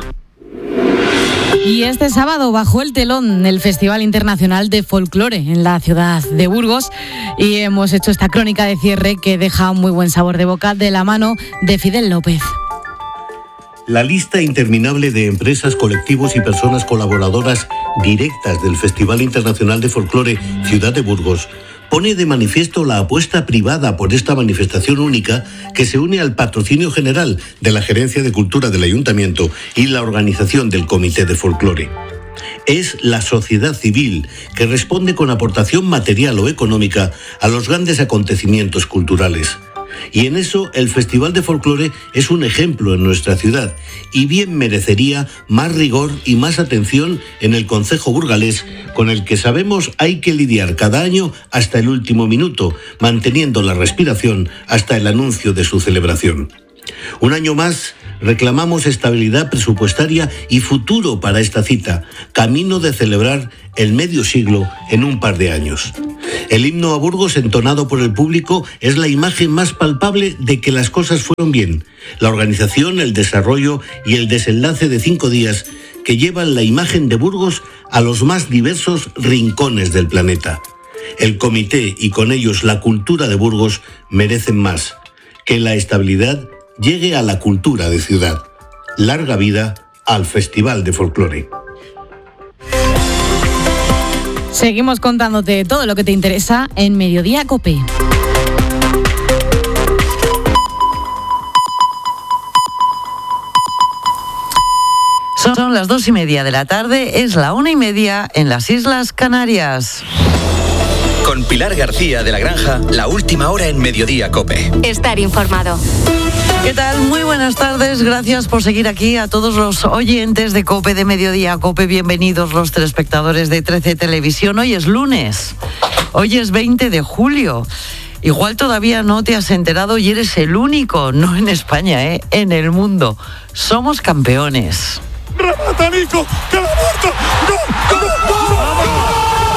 Y este sábado bajó el telón el Festival Internacional de Folclore en la ciudad de Burgos, y hemos hecho esta crónica de cierre que deja un muy buen sabor de boca de la mano de Fidel López. La lista interminable de empresas, colectivos y personas colaboradoras directas del Festival Internacional de Folclore Ciudad de Burgos pone de manifiesto la apuesta privada por esta manifestación única que se une al patrocinio general de la Gerencia de Cultura del Ayuntamiento y la organización del Comité de Folclore. Es la sociedad civil que responde con aportación material o económica a los grandes acontecimientos culturales. Y en eso el Festival de Folclore es un ejemplo en nuestra ciudad y bien merecería más rigor y más atención en el concejo burgalés, con el que sabemos hay que lidiar cada año hasta el último minuto, manteniendo la respiración hasta el anuncio de su celebración. Un año más reclamamos estabilidad presupuestaria y futuro para esta cita, camino de celebrar el medio siglo en un par de años. El himno a Burgos entonado por el público es la imagen más palpable de que las cosas fueron bien. La organización, el desarrollo y el desenlace de cinco días que llevan la imagen de Burgos a los más diversos rincones del planeta. El comité y con ellos la cultura de Burgos merecen más. Que la estabilidad llegue a la cultura de ciudad. Larga vida al Festival de Folclore. Seguimos contándote todo lo que te interesa en Mediodía COPE. Son las dos y media de la tarde, es la una y media en las Islas Canarias. Con Pilar García de la Granja, la última hora en Mediodía COPE. Estar informado. ¿Qué tal? Muy buenas tardes, gracias por seguir aquí a todos los oyentes de COPE, de Mediodía COPE, bienvenidos los telespectadores de trece Televisión. Hoy es lunes, hoy es veinte de julio. Igual todavía no te has enterado y eres el único, no en España, ¿eh? En el mundo. Somos campeones. ¡Remata, Nico! ¡Que la muerto! ¡Gol! ¡Gol! ¡Gol!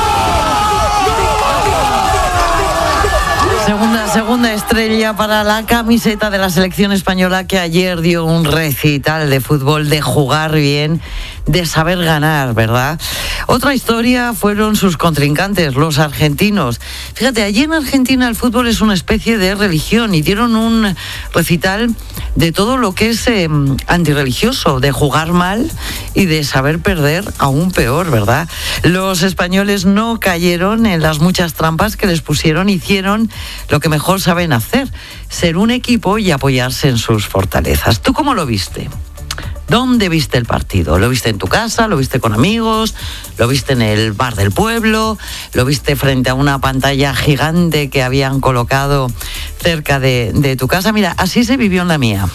Segunda, segunda estrella para la camiseta de la selección española, que ayer dio un recital de fútbol, de jugar bien, de saber ganar, ¿verdad? Otra historia fueron sus contrincantes, los argentinos. Fíjate, allí en Argentina el fútbol es una especie de religión y dieron un recital de todo lo que es eh, antirreligioso, de jugar mal y de saber perder aún peor, ¿verdad? Los españoles no cayeron en las muchas trampas que les pusieron, hicieron lo que mejor saben hacer, ser un equipo y apoyarse en sus fortalezas. ¿Tú cómo lo viste? ¿Dónde viste el partido? ¿Lo viste en tu casa? ¿Lo viste con amigos? ¿Lo viste en el bar del pueblo? ¿Lo viste frente a una pantalla gigante que habían colocado cerca de, de tu casa? Mira, así se vivió en la mía.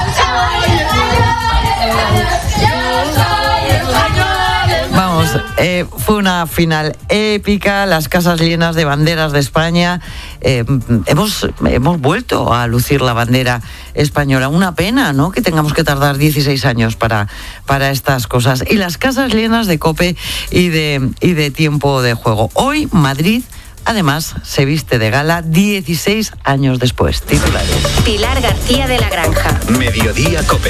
Vamos, eh, fue una final épica, las casas llenas de banderas de España. Eh, hemos, hemos vuelto a lucir la bandera española. Una pena, ¿no?, que tengamos que tardar dieciséis años para, para estas cosas. Y las casas llenas de COPE y de, y de tiempo de juego. Hoy Madrid, además, se viste de gala dieciséis años después. Titulares. Pilar García de la Granja. Mediodía Cope.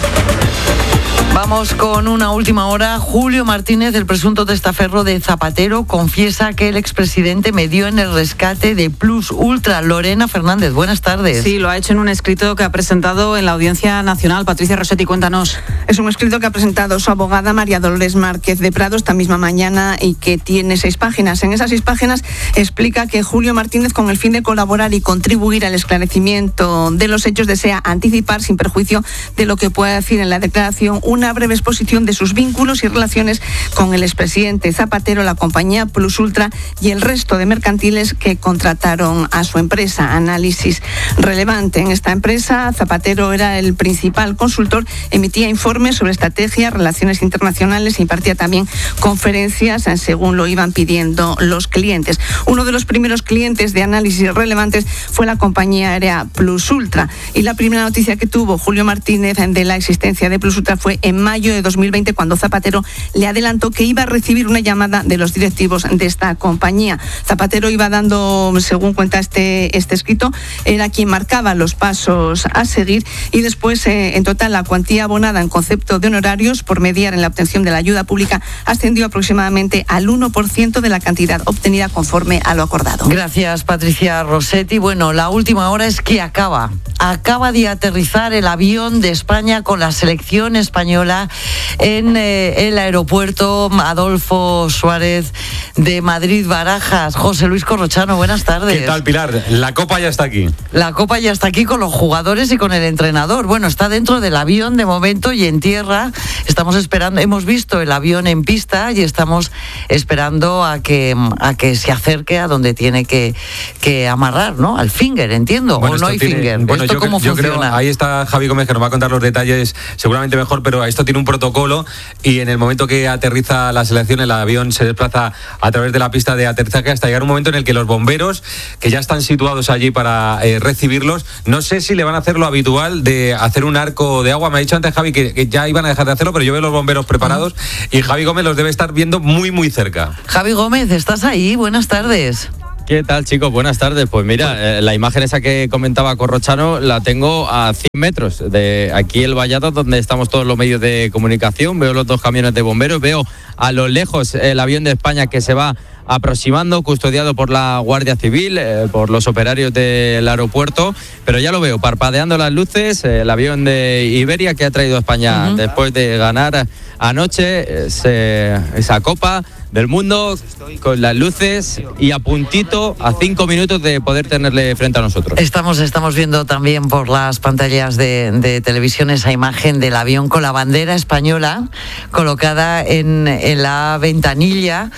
Vamos con una última hora. Julio Martínez, el presunto testaferro de Zapatero, confiesa que el expresidente medió en el rescate de Plus Ultra. Lorena Fernández, buenas tardes. Sí, lo ha hecho en un escrito que ha presentado en la Audiencia Nacional. Patricia Rossetti, cuéntanos. Es un escrito que ha presentado su abogada María Dolores Márquez de Prado esta misma mañana y que tiene seis páginas. En esas seis páginas explica que Julio Martínez, con el fin de colaborar y contribuir al esclarecimiento de los hechos, desea anticipar, sin perjuicio de lo que pueda decir en la declaración, una breve exposición de sus vínculos y relaciones con el expresidente Zapatero, la compañía Plus Ultra y el resto de mercantiles que contrataron a su empresa. Análisis relevante. En esta empresa, Zapatero era el principal consultor, emitía informes sobre estrategia, relaciones internacionales e impartía también conferencias según lo iban pidiendo los clientes. Uno de los primeros clientes de análisis relevantes fue la compañía aérea Plus Ultra, y la primera noticia que tuvo Julio Martínez de la existencia de Plus Ultra fue en mayo de dos mil veinte, cuando Zapatero le adelantó que iba a recibir una llamada de los directivos de esta compañía. Zapatero iba dando, según cuenta este, este escrito, era quien marcaba los pasos a seguir, y después, eh, en total, la cuantía abonada en concepto de honorarios por mediar en la obtención de la ayuda pública ascendió aproximadamente al uno por ciento de la cantidad obtenida conforme a lo acordado. Gracias, Patricia Rossetti. Bueno, la última hora es que acaba. Acaba de aterrizar el avión de España con la selección española en eh, el aeropuerto Adolfo Suárez de Madrid-Barajas. José Luis Corrochano, buenas tardes. ¿Qué tal, Pilar? La Copa ya está aquí. La Copa ya está aquí con los jugadores y con el entrenador. Bueno, está dentro del avión de momento y en tierra. Estamos esperando, hemos visto el avión en pista y estamos esperando a que, a que se acerque a donde tiene que, que amarrar, ¿no? Al finger, entiendo. Bueno, o no hay tiene, finger. Bueno, ¿Esto yo, cómo yo funciona? Creo, ahí está Javi Gómez, que nos va a contar los detalles seguramente mejor, pero esto tiene un protocolo, y en el momento que aterriza la selección, el avión se desplaza a través de la pista de aterrizaje hasta llegar un momento en el que los bomberos, que ya están situados allí para eh, recibirlos, no sé si le van a hacer lo habitual de hacer un arco de agua. Me ha dicho antes Javi que, que ya iban a dejar de hacerlo, pero yo veo los bomberos preparados, uh-huh. y Javi Gómez los debe estar viendo muy muy cerca. Javi Gómez, ¿estás ahí? Buenas tardes. ¿Qué tal, chicos? Buenas tardes. Pues mira, eh, la imagen esa que comentaba Corrochano la tengo a cien metros de aquí el Vallado, donde estamos todos los medios de comunicación. Veo los dos camiones de bomberos, veo a lo lejos el avión de España que se va aproximando, custodiado por la Guardia Civil, eh, por los operarios del aeropuerto, pero ya lo veo, parpadeando las luces, eh, el avión de Iberia que ha traído a España uh-huh. después de ganar anoche ese, esa Copa del Mundo, con las luces y a puntito, a cinco minutos de poder tenerle frente a nosotros. Estamos, estamos viendo también por las pantallas de, de televisión esa imagen del avión con la bandera española colocada en, en la ventanilla.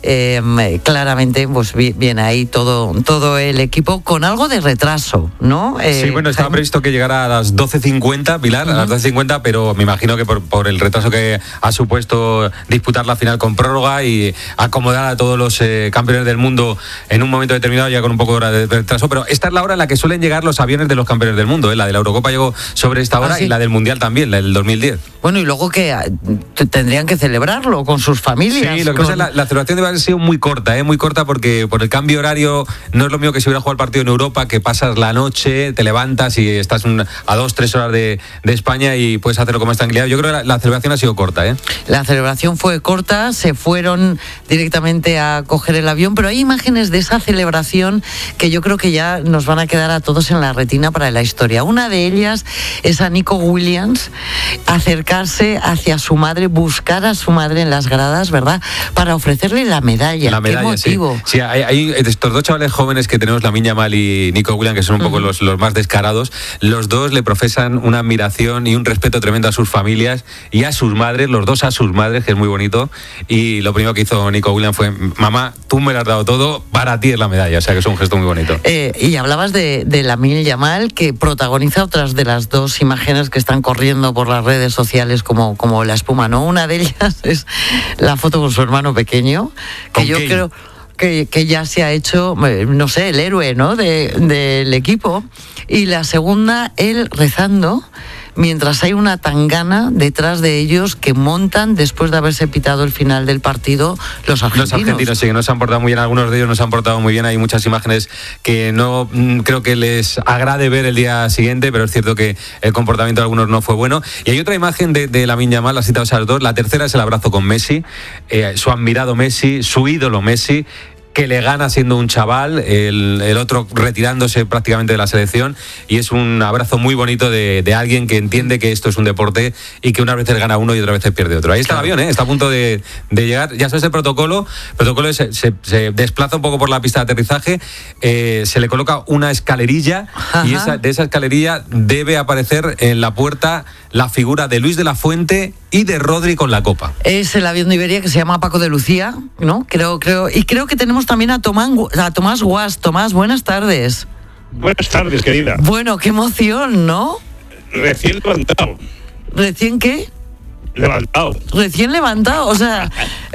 Eh, claramente pues viene ahí todo, todo el equipo con algo de retraso, ¿no? Eh, sí, bueno, estaba previsto que llegara a las doce cincuenta, Pilar, uh-huh. a las doce cincuenta, pero me imagino que por, por el retraso que ha supuesto disputar la final con prórroga y acomodar a todos los eh, campeones del mundo en un momento determinado, ya con un poco de hora de retraso, pero esta es la hora en la que suelen llegar los aviones de los campeones del mundo, ¿eh? La de la Eurocopa llegó sobre esta hora, ah, ¿sí? Y la del Mundial también, la del dos mil diez. Bueno, y luego que tendrían que celebrarlo con sus familias. Sí, lo que con... pasa es la, la celebración debe haber sido muy corta, ¿eh? muy corta, porque por el cambio horario no es lo mismo que si hubiera jugado el partido en Europa, que pasas la noche, te levantas y estás un, a dos, tres horas de, de España y puedes hacerlo con más tranquilidad. Yo creo que la, la celebración ha sido corta. ¿eh? La celebración fue corta, se fueron directamente a coger el avión, pero hay imágenes de esa celebración que yo creo que ya nos van a quedar a todos en la retina para la historia. Una de ellas es a Nico Williams acercarse hacia su madre, buscar a su madre en las gradas, ¿verdad?, para ofrecerle la medalla. La medalla, ¿Qué motivo? Sí, sí hay, hay estos dos chavales jóvenes que tenemos, Lamine Yamal y Nico Williams, que son un poco uh-huh. los, los más descarados. Los dos le profesan una admiración y un respeto tremendo a sus familias y a sus madres, los dos a sus madres, que es muy bonito. Y lo primero que hizo Nico Williams fue: mamá, tú me lo has dado todo, para ti es la medalla. O sea que es un gesto muy bonito. Eh, y hablabas de, de Lamine Yamal, que protagoniza otras de las dos imágenes que están corriendo por las redes sociales como, como la espuma, ¿no? Una de ellas es la foto con su hermano pequeño, que yo creo que, que ya se ha hecho, no sé, el héroe, ¿no?, de, del equipo. Y la segunda, él rezando mientras hay una tangana detrás de ellos que montan después de haberse pitado el final del partido los argentinos. Los argentinos sí, que no se han portado muy bien, algunos de ellos no se han portado muy bien, hay muchas imágenes que no mm, creo que les agrade ver el día siguiente, pero es cierto que el comportamiento de algunos no fue bueno. Y hay otra imagen de, de Lamine Yamal, las citado esas dos, la tercera es el abrazo con Messi, eh, su admirado Messi, su ídolo Messi, que le gana siendo un chaval, el, el otro retirándose prácticamente de la selección, y es un abrazo muy bonito de, de alguien que entiende que esto es un deporte y que unas veces gana uno y otras veces pierde otro. Ahí está claro. El avión, ¿eh? Está a punto de, de llegar, ya sabes el protocolo, el protocolo es, se, se desplaza un poco por la pista de aterrizaje, eh, se le coloca una escalerilla. Ajá. Y esa, de esa escalerilla debe aparecer en la puerta la figura de Luis de la Fuente y de Rodri con la copa. Es el avión de Iberia que se llama Paco de Lucía, ¿no? Creo, creo, y creo que tenemos también a Tomás, a Tomás Guas. Tomás, buenas tardes. Buenas tardes, querida. Bueno, qué emoción, ¿no? Recién levantado. ¿Recién qué? Levantado. Recién levantado, o sea,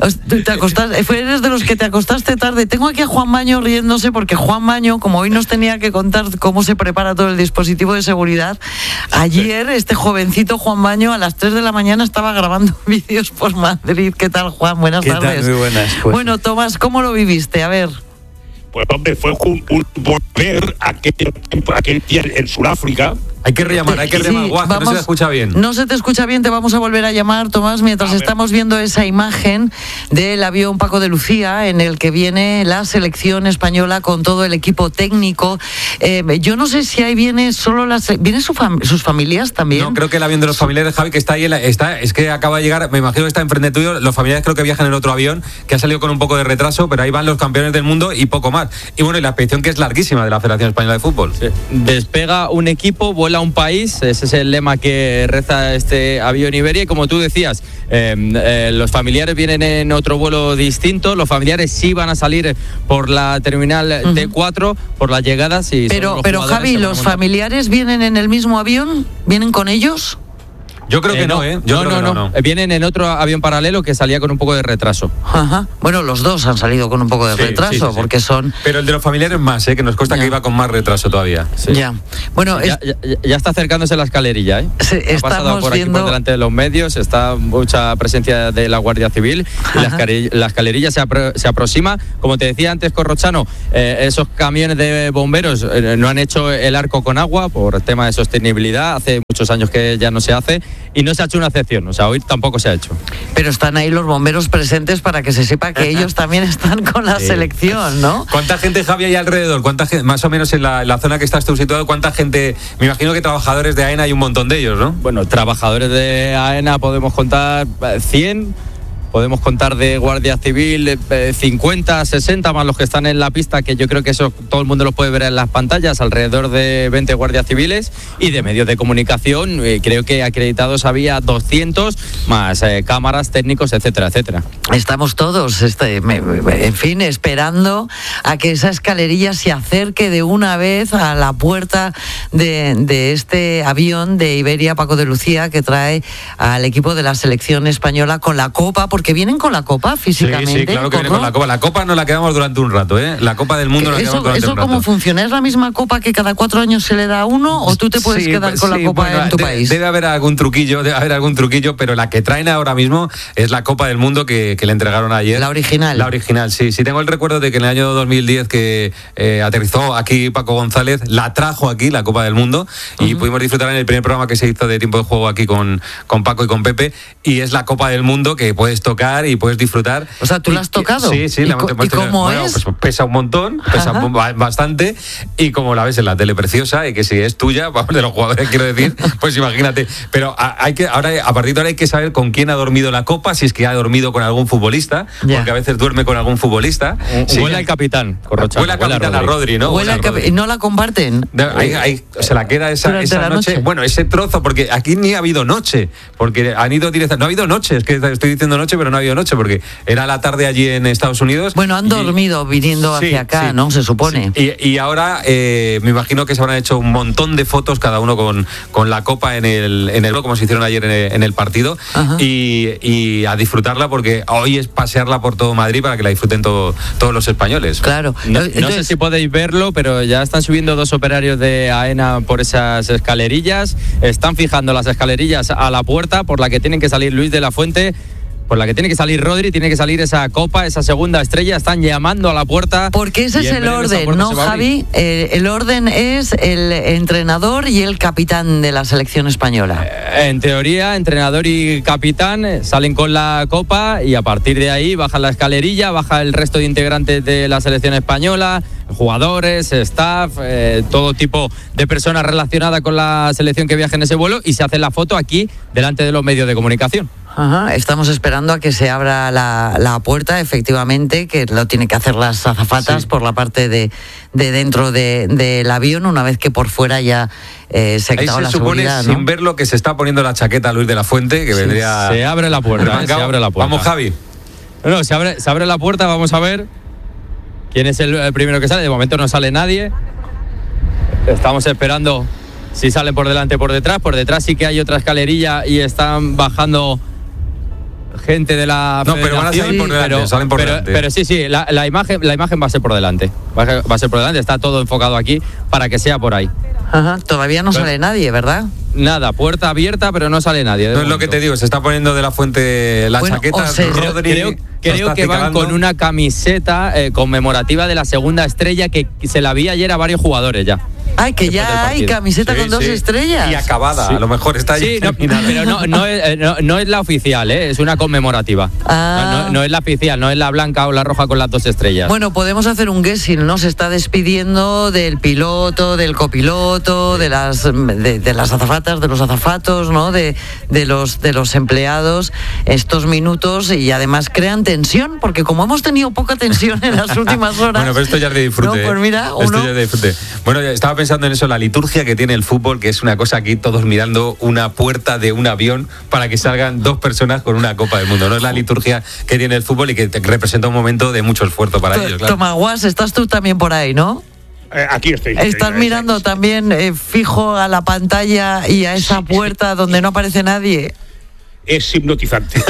te acostaste, eres de los que te acostaste tarde. Tengo aquí a Juan Maño riéndose porque Juan Maño, como hoy nos tenía que contar cómo se prepara todo el dispositivo de seguridad, ayer este jovencito Juan Maño a las tres de la mañana estaba grabando vídeos por Madrid. ¿Qué tal, Juan? Buenas ¿Qué tardes. Tal? Muy buenas. Pues. Bueno, Tomás, ¿cómo lo viviste? A ver. Pues hombre, fue un, un volver a aquel, aquel día en Sudáfrica. Hay que rellamar, hay que sí, rellamar, Guas, vamos, no se te escucha bien. No se te escucha bien, te vamos a volver a llamar, Tomás, mientras estamos viendo esa imagen del avión Paco de Lucía en el que viene la selección española con todo el equipo técnico. Eh, yo no sé si ahí viene solo las... ¿Vienen su fam- sus familias también? No, creo que el avión de los familiares, Javi, que está ahí, está, es que acaba de llegar, me imagino que está enfrente tuyo, los familiares creo que viajan en otro avión, que ha salido con un poco de retraso, pero ahí van los campeones del mundo y poco más. Y bueno, y la expedición que es larguísima de la Federación Española de Fútbol. Sí. Despega un equipo, vuela un país. Ese es el lema que reza este avión Iberia. Y como tú decías, eh, eh, los familiares vienen en otro vuelo distinto. Los familiares sí van a salir por la terminal uh-huh. T cuatro, por las llegadas. Y pero, pero Javi, ¿los familiares vienen en el mismo avión? ¿Vienen con ellos? Yo creo que eh, no, ¿eh? Yo no, creo no, que no, no, no. Vienen en otro avión paralelo que salía con un poco de retraso. Ajá. Bueno, los dos han salido con un poco de sí, retraso, sí, sí, sí. porque son... Pero el de los familiares más, ¿eh? Que nos consta ya. Que iba con más retraso todavía. Sí. Ya. Bueno, ya, es... ya, ya está acercándose la escalerilla, ¿eh? Sí, ha pasado por viendo... aquí por delante de los medios, está mucha presencia de la Guardia Civil y la, escalerilla, la escalerilla se, apro- se aproxima. Como te decía antes, Corrochano, eh, esos camiones de bomberos eh, no han hecho el arco con agua por tema de sostenibilidad. Hace muchos años que ya no se hace y no se ha hecho una excepción, o sea, hoy tampoco se ha hecho. Pero están ahí los bomberos presentes para que se sepa que ellos también están con la sí. selección, ¿no? ¿Cuánta gente, Javi, hay alrededor? ¿Cuánta gente, más o menos en la, en la zona que estás tú situado, cuánta gente? Me imagino que trabajadores de AENA hay un montón de ellos, ¿no? Bueno, trabajadores de AENA podemos contar cien. Podemos contar de Guardia Civil eh, cincuenta, sesenta, más los que están en la pista, que yo creo que eso todo el mundo lo puede ver en las pantallas, alrededor de veinte guardias civiles, y de medios de comunicación, eh, creo que acreditados había doscientos, más eh, cámaras, técnicos, etcétera, etcétera. Estamos todos, este, me, me, en fin, esperando a que esa escalerilla se acerque de una vez a la puerta de, de este avión de Iberia Paco de Lucía que trae al equipo de la selección española con la copa, porque vienen con la copa físicamente. Sí, sí, claro que vienen con la copa. La copa no la quedamos durante un rato, ¿eh? La Copa del Mundo no la quedamos durante ¿Eso un rato. cómo funciona? ¿Es la misma copa que cada cuatro años se le da a uno o tú te puedes sí, quedar con sí, la copa bueno, en tu de, país? Debe haber algún truquillo, debe haber algún truquillo, pero la que traen ahora mismo es la Copa del Mundo que, que le entregaron ayer. La original. La original, sí. Sí, tengo el recuerdo de que en el año dos mil diez que eh, aterrizó aquí Paco González, la trajo aquí, la Copa del Mundo, uh-huh. y pudimos disfrutar en el primer programa que se hizo de Tiempo de Juego aquí con, con Paco y con Pepe, y es la Copa del Mundo que puedes tocar y puedes disfrutar. O sea, ¿tú la has tocado? Sí, sí. ¿Y, la co- ¿y cómo bueno, es? Pues pesa un montón, pesa Ajá. bastante, y como la ves en la tele preciosa, y que si es tuya, vamos, de los jugadores quiero decir, pues imagínate. Pero hay que ahora a partir de ahora hay que saber con quién ha dormido la copa, si es que ha dormido con algún futbolista, ya. porque a veces duerme con algún futbolista. Sí. Huele al capitán, Corrochano. Huele al capitán a Rodri, ¿no? Huele al capi- ¿No la comparten? Ahí, ahí, se la queda esa, esa noche. noche. Bueno, ese trozo, porque aquí ni ha habido noche, porque han ido directamente. No ha habido noche, es que estoy diciendo noche, pero no ha habido noche porque era la tarde allí en Estados Unidos. Bueno, han dormido y, viniendo sí, hacia acá, sí, ¿no? Se supone. Sí. Y, y ahora eh, me imagino que se habrán hecho un montón de fotos, cada uno con, con la copa en el, en el como se hicieron ayer en el, en el partido, y, y a disfrutarla porque hoy es pasearla por todo Madrid para que la disfruten todo, todos los españoles. Claro. No, Entonces, no sé si podéis verlo, pero ya están subiendo dos operarios de AENA por esas escalerillas. Están fijando las escalerillas a la puerta por la que tienen que salir Luis de la Fuente, por la que tiene que salir Rodri, tiene que salir esa copa, esa segunda estrella. Están llamando a la puerta. Porque ese es el orden, ¿no, Javi? Eh, el orden es el entrenador y el capitán de la selección española. Eh, en teoría, entrenador y capitán salen con la copa y a partir de ahí baja la escalerilla, baja el resto de integrantes de la selección española, jugadores, staff, eh, todo tipo de personas relacionadas con la selección que viaja en ese vuelo, y se hace la foto aquí delante de los medios de comunicación. Ajá, estamos esperando a que se abra la, la puerta, efectivamente, que lo tienen que hacer las azafatas, sí, por la parte de, de dentro de, del avión, una vez que por fuera ya eh, se ha quitado la seguridad. Ahí se supone, ¿no?, sin ver lo que se está poniendo la chaqueta Luis de la Fuente, que sí, vendría... Se abre la puerta, eh, se abre la puerta. Vamos, Javi. No, no, se abre, se abre la puerta, vamos a ver quién es el, el primero que sale. De momento no sale nadie. Estamos esperando si salen por delante o por detrás. Por detrás sí que hay otra escalerilla y están bajando gente de la no, pero van a salir por delante, pero, salen por pero, delante. Pero sí, sí, la, la, imagen, la imagen va a ser por delante. Va a, va a ser por delante, está todo enfocado aquí para que sea por ahí. Ajá, todavía no pero, sale nadie, ¿verdad? Nada, puerta abierta, pero no sale nadie. No momento. Es lo que te digo, se está poniendo de la Fuente la bueno, chaqueta. O sea, Rodri, creo creo que van con una camiseta eh, conmemorativa de la segunda estrella que se la vi ayer a varios jugadores ya. Ay, que ya hay camiseta sí, con dos sí. estrellas. Y acabada, sí. A lo mejor está ahí. Sí, no, pero no, no, es, no, no es la oficial, ¿eh? Es una conmemorativa. Ah. No, no, no es la oficial, no es la blanca o la roja con las dos estrellas. Bueno, podemos hacer un guessing, ¿no? Se está despidiendo del piloto, del copiloto, de las de, de las azafatas, de los azafatos, ¿no? De, de los de los empleados estos minutos, y además crean tensión, porque como hemos tenido poca tensión en las últimas horas. Bueno, pero esto ya es de disfrute. No, pues mira, esto uno... ya es de disfrute. Bueno, estaba pensando en eso, la liturgia que tiene el fútbol, que es una cosa aquí, todos mirando una puerta de un avión para que salgan dos personas con una Copa del Mundo. No es la liturgia que tiene el fútbol y que te representa un momento de mucho esfuerzo para T- ellos. Claro. Tomaguas, estás tú también por ahí, ¿no? Eh, aquí estoy. Estás estoy, mirando estoy. también eh, fijo a la pantalla y a esa puerta donde no aparece nadie. Es hipnotizante.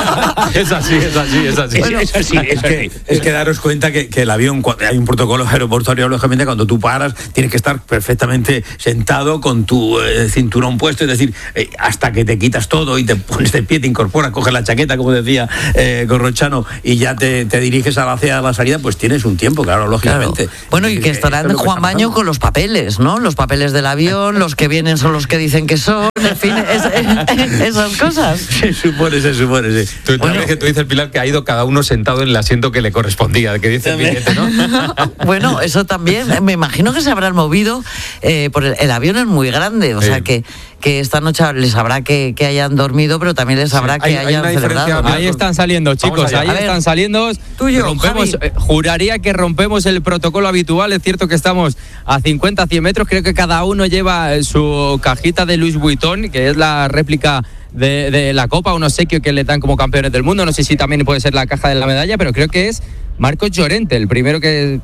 Es así, es así, es así. Bueno, es, así, es, es, que, es que daros cuenta que, que el avión, hay un protocolo aeroportuario, lógicamente, cuando tú paras, tienes que estar perfectamente sentado con tu eh, cinturón puesto, es decir, eh, hasta que te quitas todo y te pones de pie, te incorporas, coges la chaqueta, como decía eh, Corrochano, y ya te, te diriges hacia la salida, pues tienes un tiempo, claro, lógicamente. Claro. Bueno, y que estarán Juan Baño con los papeles, ¿no? Los papeles del avión, los que vienen son los que dicen que son, en fin, es, es, esas cosas. Se supone, se supone, sí. Tú, bueno, que tú dices, Pilar, que ha ido cada uno sentado en el asiento que le correspondía, que dice el billete, ¿no? Bueno, eso también, me imagino que se habrán movido, eh, por el, el avión es muy grande, o sí. sea que, que esta noche les habrá que, que hayan dormido, pero también les habrá sí, que hay, hayan hay celebrado. Ahí están saliendo, chicos, ahí están saliendo. Tuyo, rompemos, eh, juraría que rompemos el protocolo habitual, es cierto que estamos a cincuenta a cien metros, creo que cada uno lleva su cajita de Louis Vuitton, que es la réplica De, de la copa, un obsequio que le dan como campeones del mundo. No sé si también puede ser la caja de la medalla, pero creo que es Marcos Llorente, el primero que...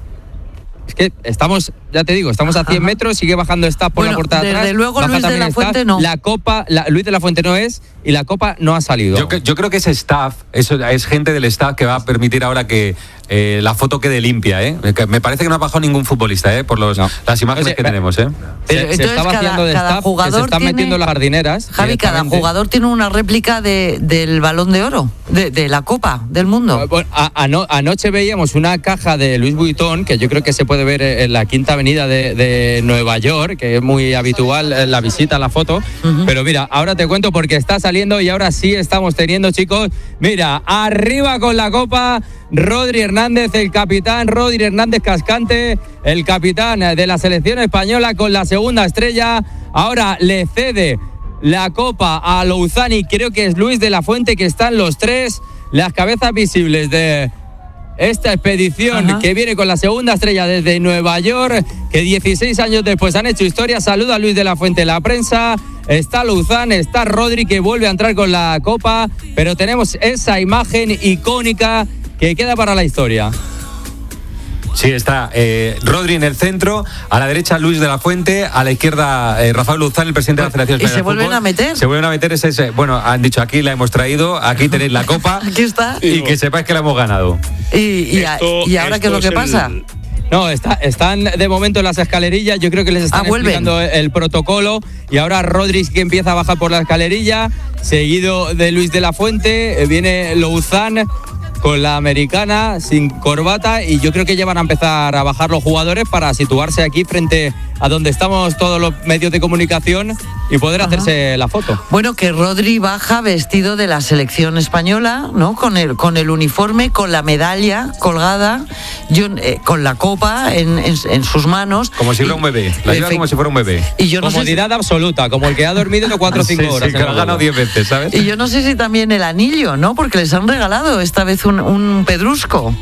Es que estamos, ya te digo, estamos a cien metros, sigue bajando staff por bueno, la puerta de atrás. Desde luego Luis de la Fuente staff. no. La copa, la, Luis de la Fuente no es, y la copa no ha salido. Yo, yo creo que ese staff, eso es gente del staff que va a permitir ahora que eh, la foto quede limpia, ¿eh? Me parece que no ha bajado ningún futbolista, ¿eh? Por los, no. las imágenes Oye, que tenemos, ¿eh? Se, Entonces, se está vaciando de staff, que se están tiene, metiendo las jardineras. Javi, cada jugador tiene una réplica de, del Balón de Oro, de, de la Copa del Mundo. Bueno, a, ano, anoche veíamos una caja de Louis Vuitton, que yo creo que se puede ver en la Quinta Avenida de, de Nueva York, que es muy habitual la visita, la foto. Uh-huh. Pero mira, ahora te cuento porque está saliendo y ahora sí estamos teniendo, chicos. Mira, arriba con la copa, Rodri Hernández, el capitán, Rodri Hernández Cascante, el capitán de la selección española con la segunda estrella. Ahora le cede la copa a Louzani, creo que es Luis de la Fuente, que están los tres, las cabezas visibles de esta expedición Ajá. que viene con la segunda estrella desde Nueva York, que dieciséis años después han hecho historia. Saluda a Luis de la Fuente en la prensa. Está Louzán, está Rodri, que vuelve a entrar con la copa, pero tenemos esa imagen icónica que queda para la historia. Sí, está eh, Rodri en el centro, a la derecha Luis de la Fuente, a la izquierda eh, Rafael Louzán, el presidente de la Federación Española. ¿Y se vuelven fútbol. a meter? Se vuelven a meter, ese, ese, bueno, han dicho aquí la hemos traído, aquí tenéis la copa. Aquí está. Y que sepáis que la hemos ganado. ¿Y, y, esto, ¿y ahora qué es lo que el... pasa? No, está, están de momento en las escalerillas, yo creo que les están ah, explicando el, el protocolo, y ahora Rodri que empieza a bajar por la escalerilla, seguido de Luis de la Fuente, viene Louzán con la americana, sin corbata, y yo creo que ya van a empezar a bajar los jugadores para situarse aquí frente a donde estamos todos los medios de comunicación y poder Ajá. hacerse la foto. Bueno, que Rodri baja vestido de la selección española, ¿no? Con el, con el uniforme, con la medalla colgada, yo, eh, con la copa en, en, en sus manos. Como si fuera un bebé, la lleva como si fuera un bebé. Y yo no Comodidad sé si... absoluta, como el que ha dormido cuatro o cinco sí, horas. Sí, que lo ha ganado diez veces, ¿sabes? Y yo no sé si también el anillo, ¿no? Porque les han regalado esta vez un, un pedrusco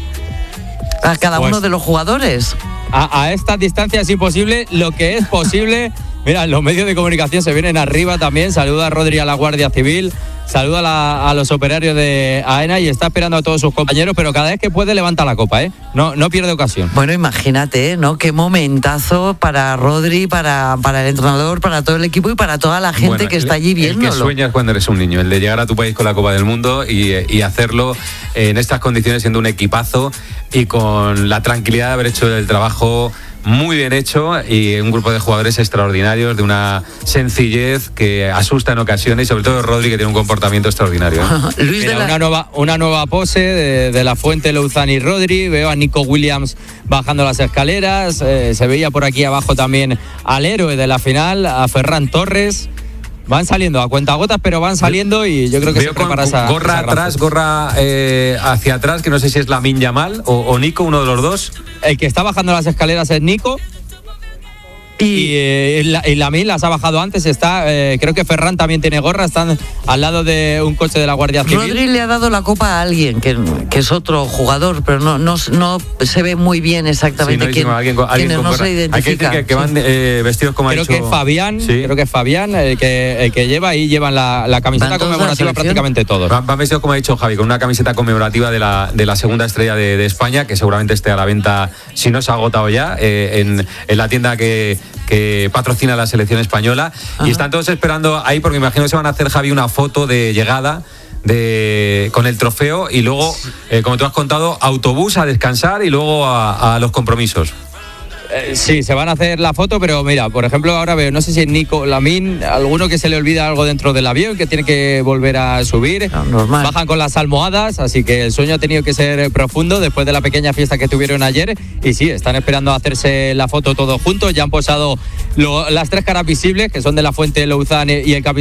a cada pues, uno de los jugadores. A, a esta distancia es imposible. Lo que es posible, mira, los medios de comunicación se vienen arriba también. Saluda a Rodri a la Guardia Civil, saluda a, la, a los operarios de AENA y está esperando a todos sus compañeros, pero cada vez que puede levanta la copa, ¿eh? No, no pierde ocasión. Bueno, imagínate, ¿no? Qué momentazo para Rodri, para, para el entrenador, para todo el equipo y para toda la gente bueno, que está allí viéndolo. El que sueñas cuando eres un niño, el de llegar a tu país con la Copa del Mundo y, y hacerlo en estas condiciones siendo un equipazo y con la tranquilidad de haber hecho el trabajo muy bien hecho y un grupo de jugadores extraordinarios, de una sencillez que asusta en ocasiones, y sobre todo Rodri, que tiene un comportamiento extraordinario, ¿eh? Luis Mira, de la... una, nueva, una nueva pose de, de la Fuente, Louzán y Rodri. Veo a Nico Williams bajando las escaleras, eh, se veía por aquí abajo también al héroe de la final, a Ferran Torres. Van saliendo a cuentagotas, pero van saliendo y yo creo que Veo se prepara esa gorra esa atrás, gorra eh, hacia atrás, que no sé si es Lamine Yamal o, o Nico, uno de los dos. El que está bajando las escaleras es Nico. Y, y, eh, la, y Lamine las ha bajado antes. Está, eh, creo que Ferran también tiene gorra. Están al lado de un coche de la Guardia Civil. Rodri le ha dado la copa a alguien que, que es otro jugador, pero no, no, no se ve muy bien exactamente sí, no, quién, alguien, alguien quién no se identifica. Hay que decir que, que van eh, vestidos como creo ha dicho. que Fabián, sí. creo que es Fabián el que, el que lleva y llevan la, la camiseta conmemorativa prácticamente todos. Van, van vestidos como ha dicho Javi, con una camiseta conmemorativa de la, de la segunda estrella de, de España, que seguramente esté a la venta, si no se ha agotado ya, eh, en, en la tienda que, que patrocina la selección española. Ajá. Y están todos esperando ahí, porque me imagino que se van a hacer, Javi, una foto de llegada de con el trofeo y luego, eh, como tú has contado, autobús a descansar y luego a, a los compromisos. Eh, sí, se van a hacer la foto, pero mira, por ejemplo, ahora veo, no sé si es Nico, Lamine, alguno que se le olvida algo dentro del avión, que tiene que volver a subir. No, normal. Bajan con las almohadas, así que el sueño ha tenido que ser profundo después de la pequeña fiesta que tuvieron ayer. Y sí, están esperando a hacerse la foto todos juntos. Ya han posado lo, las tres caras visibles, que son de la Fuente, Louzán y el capitán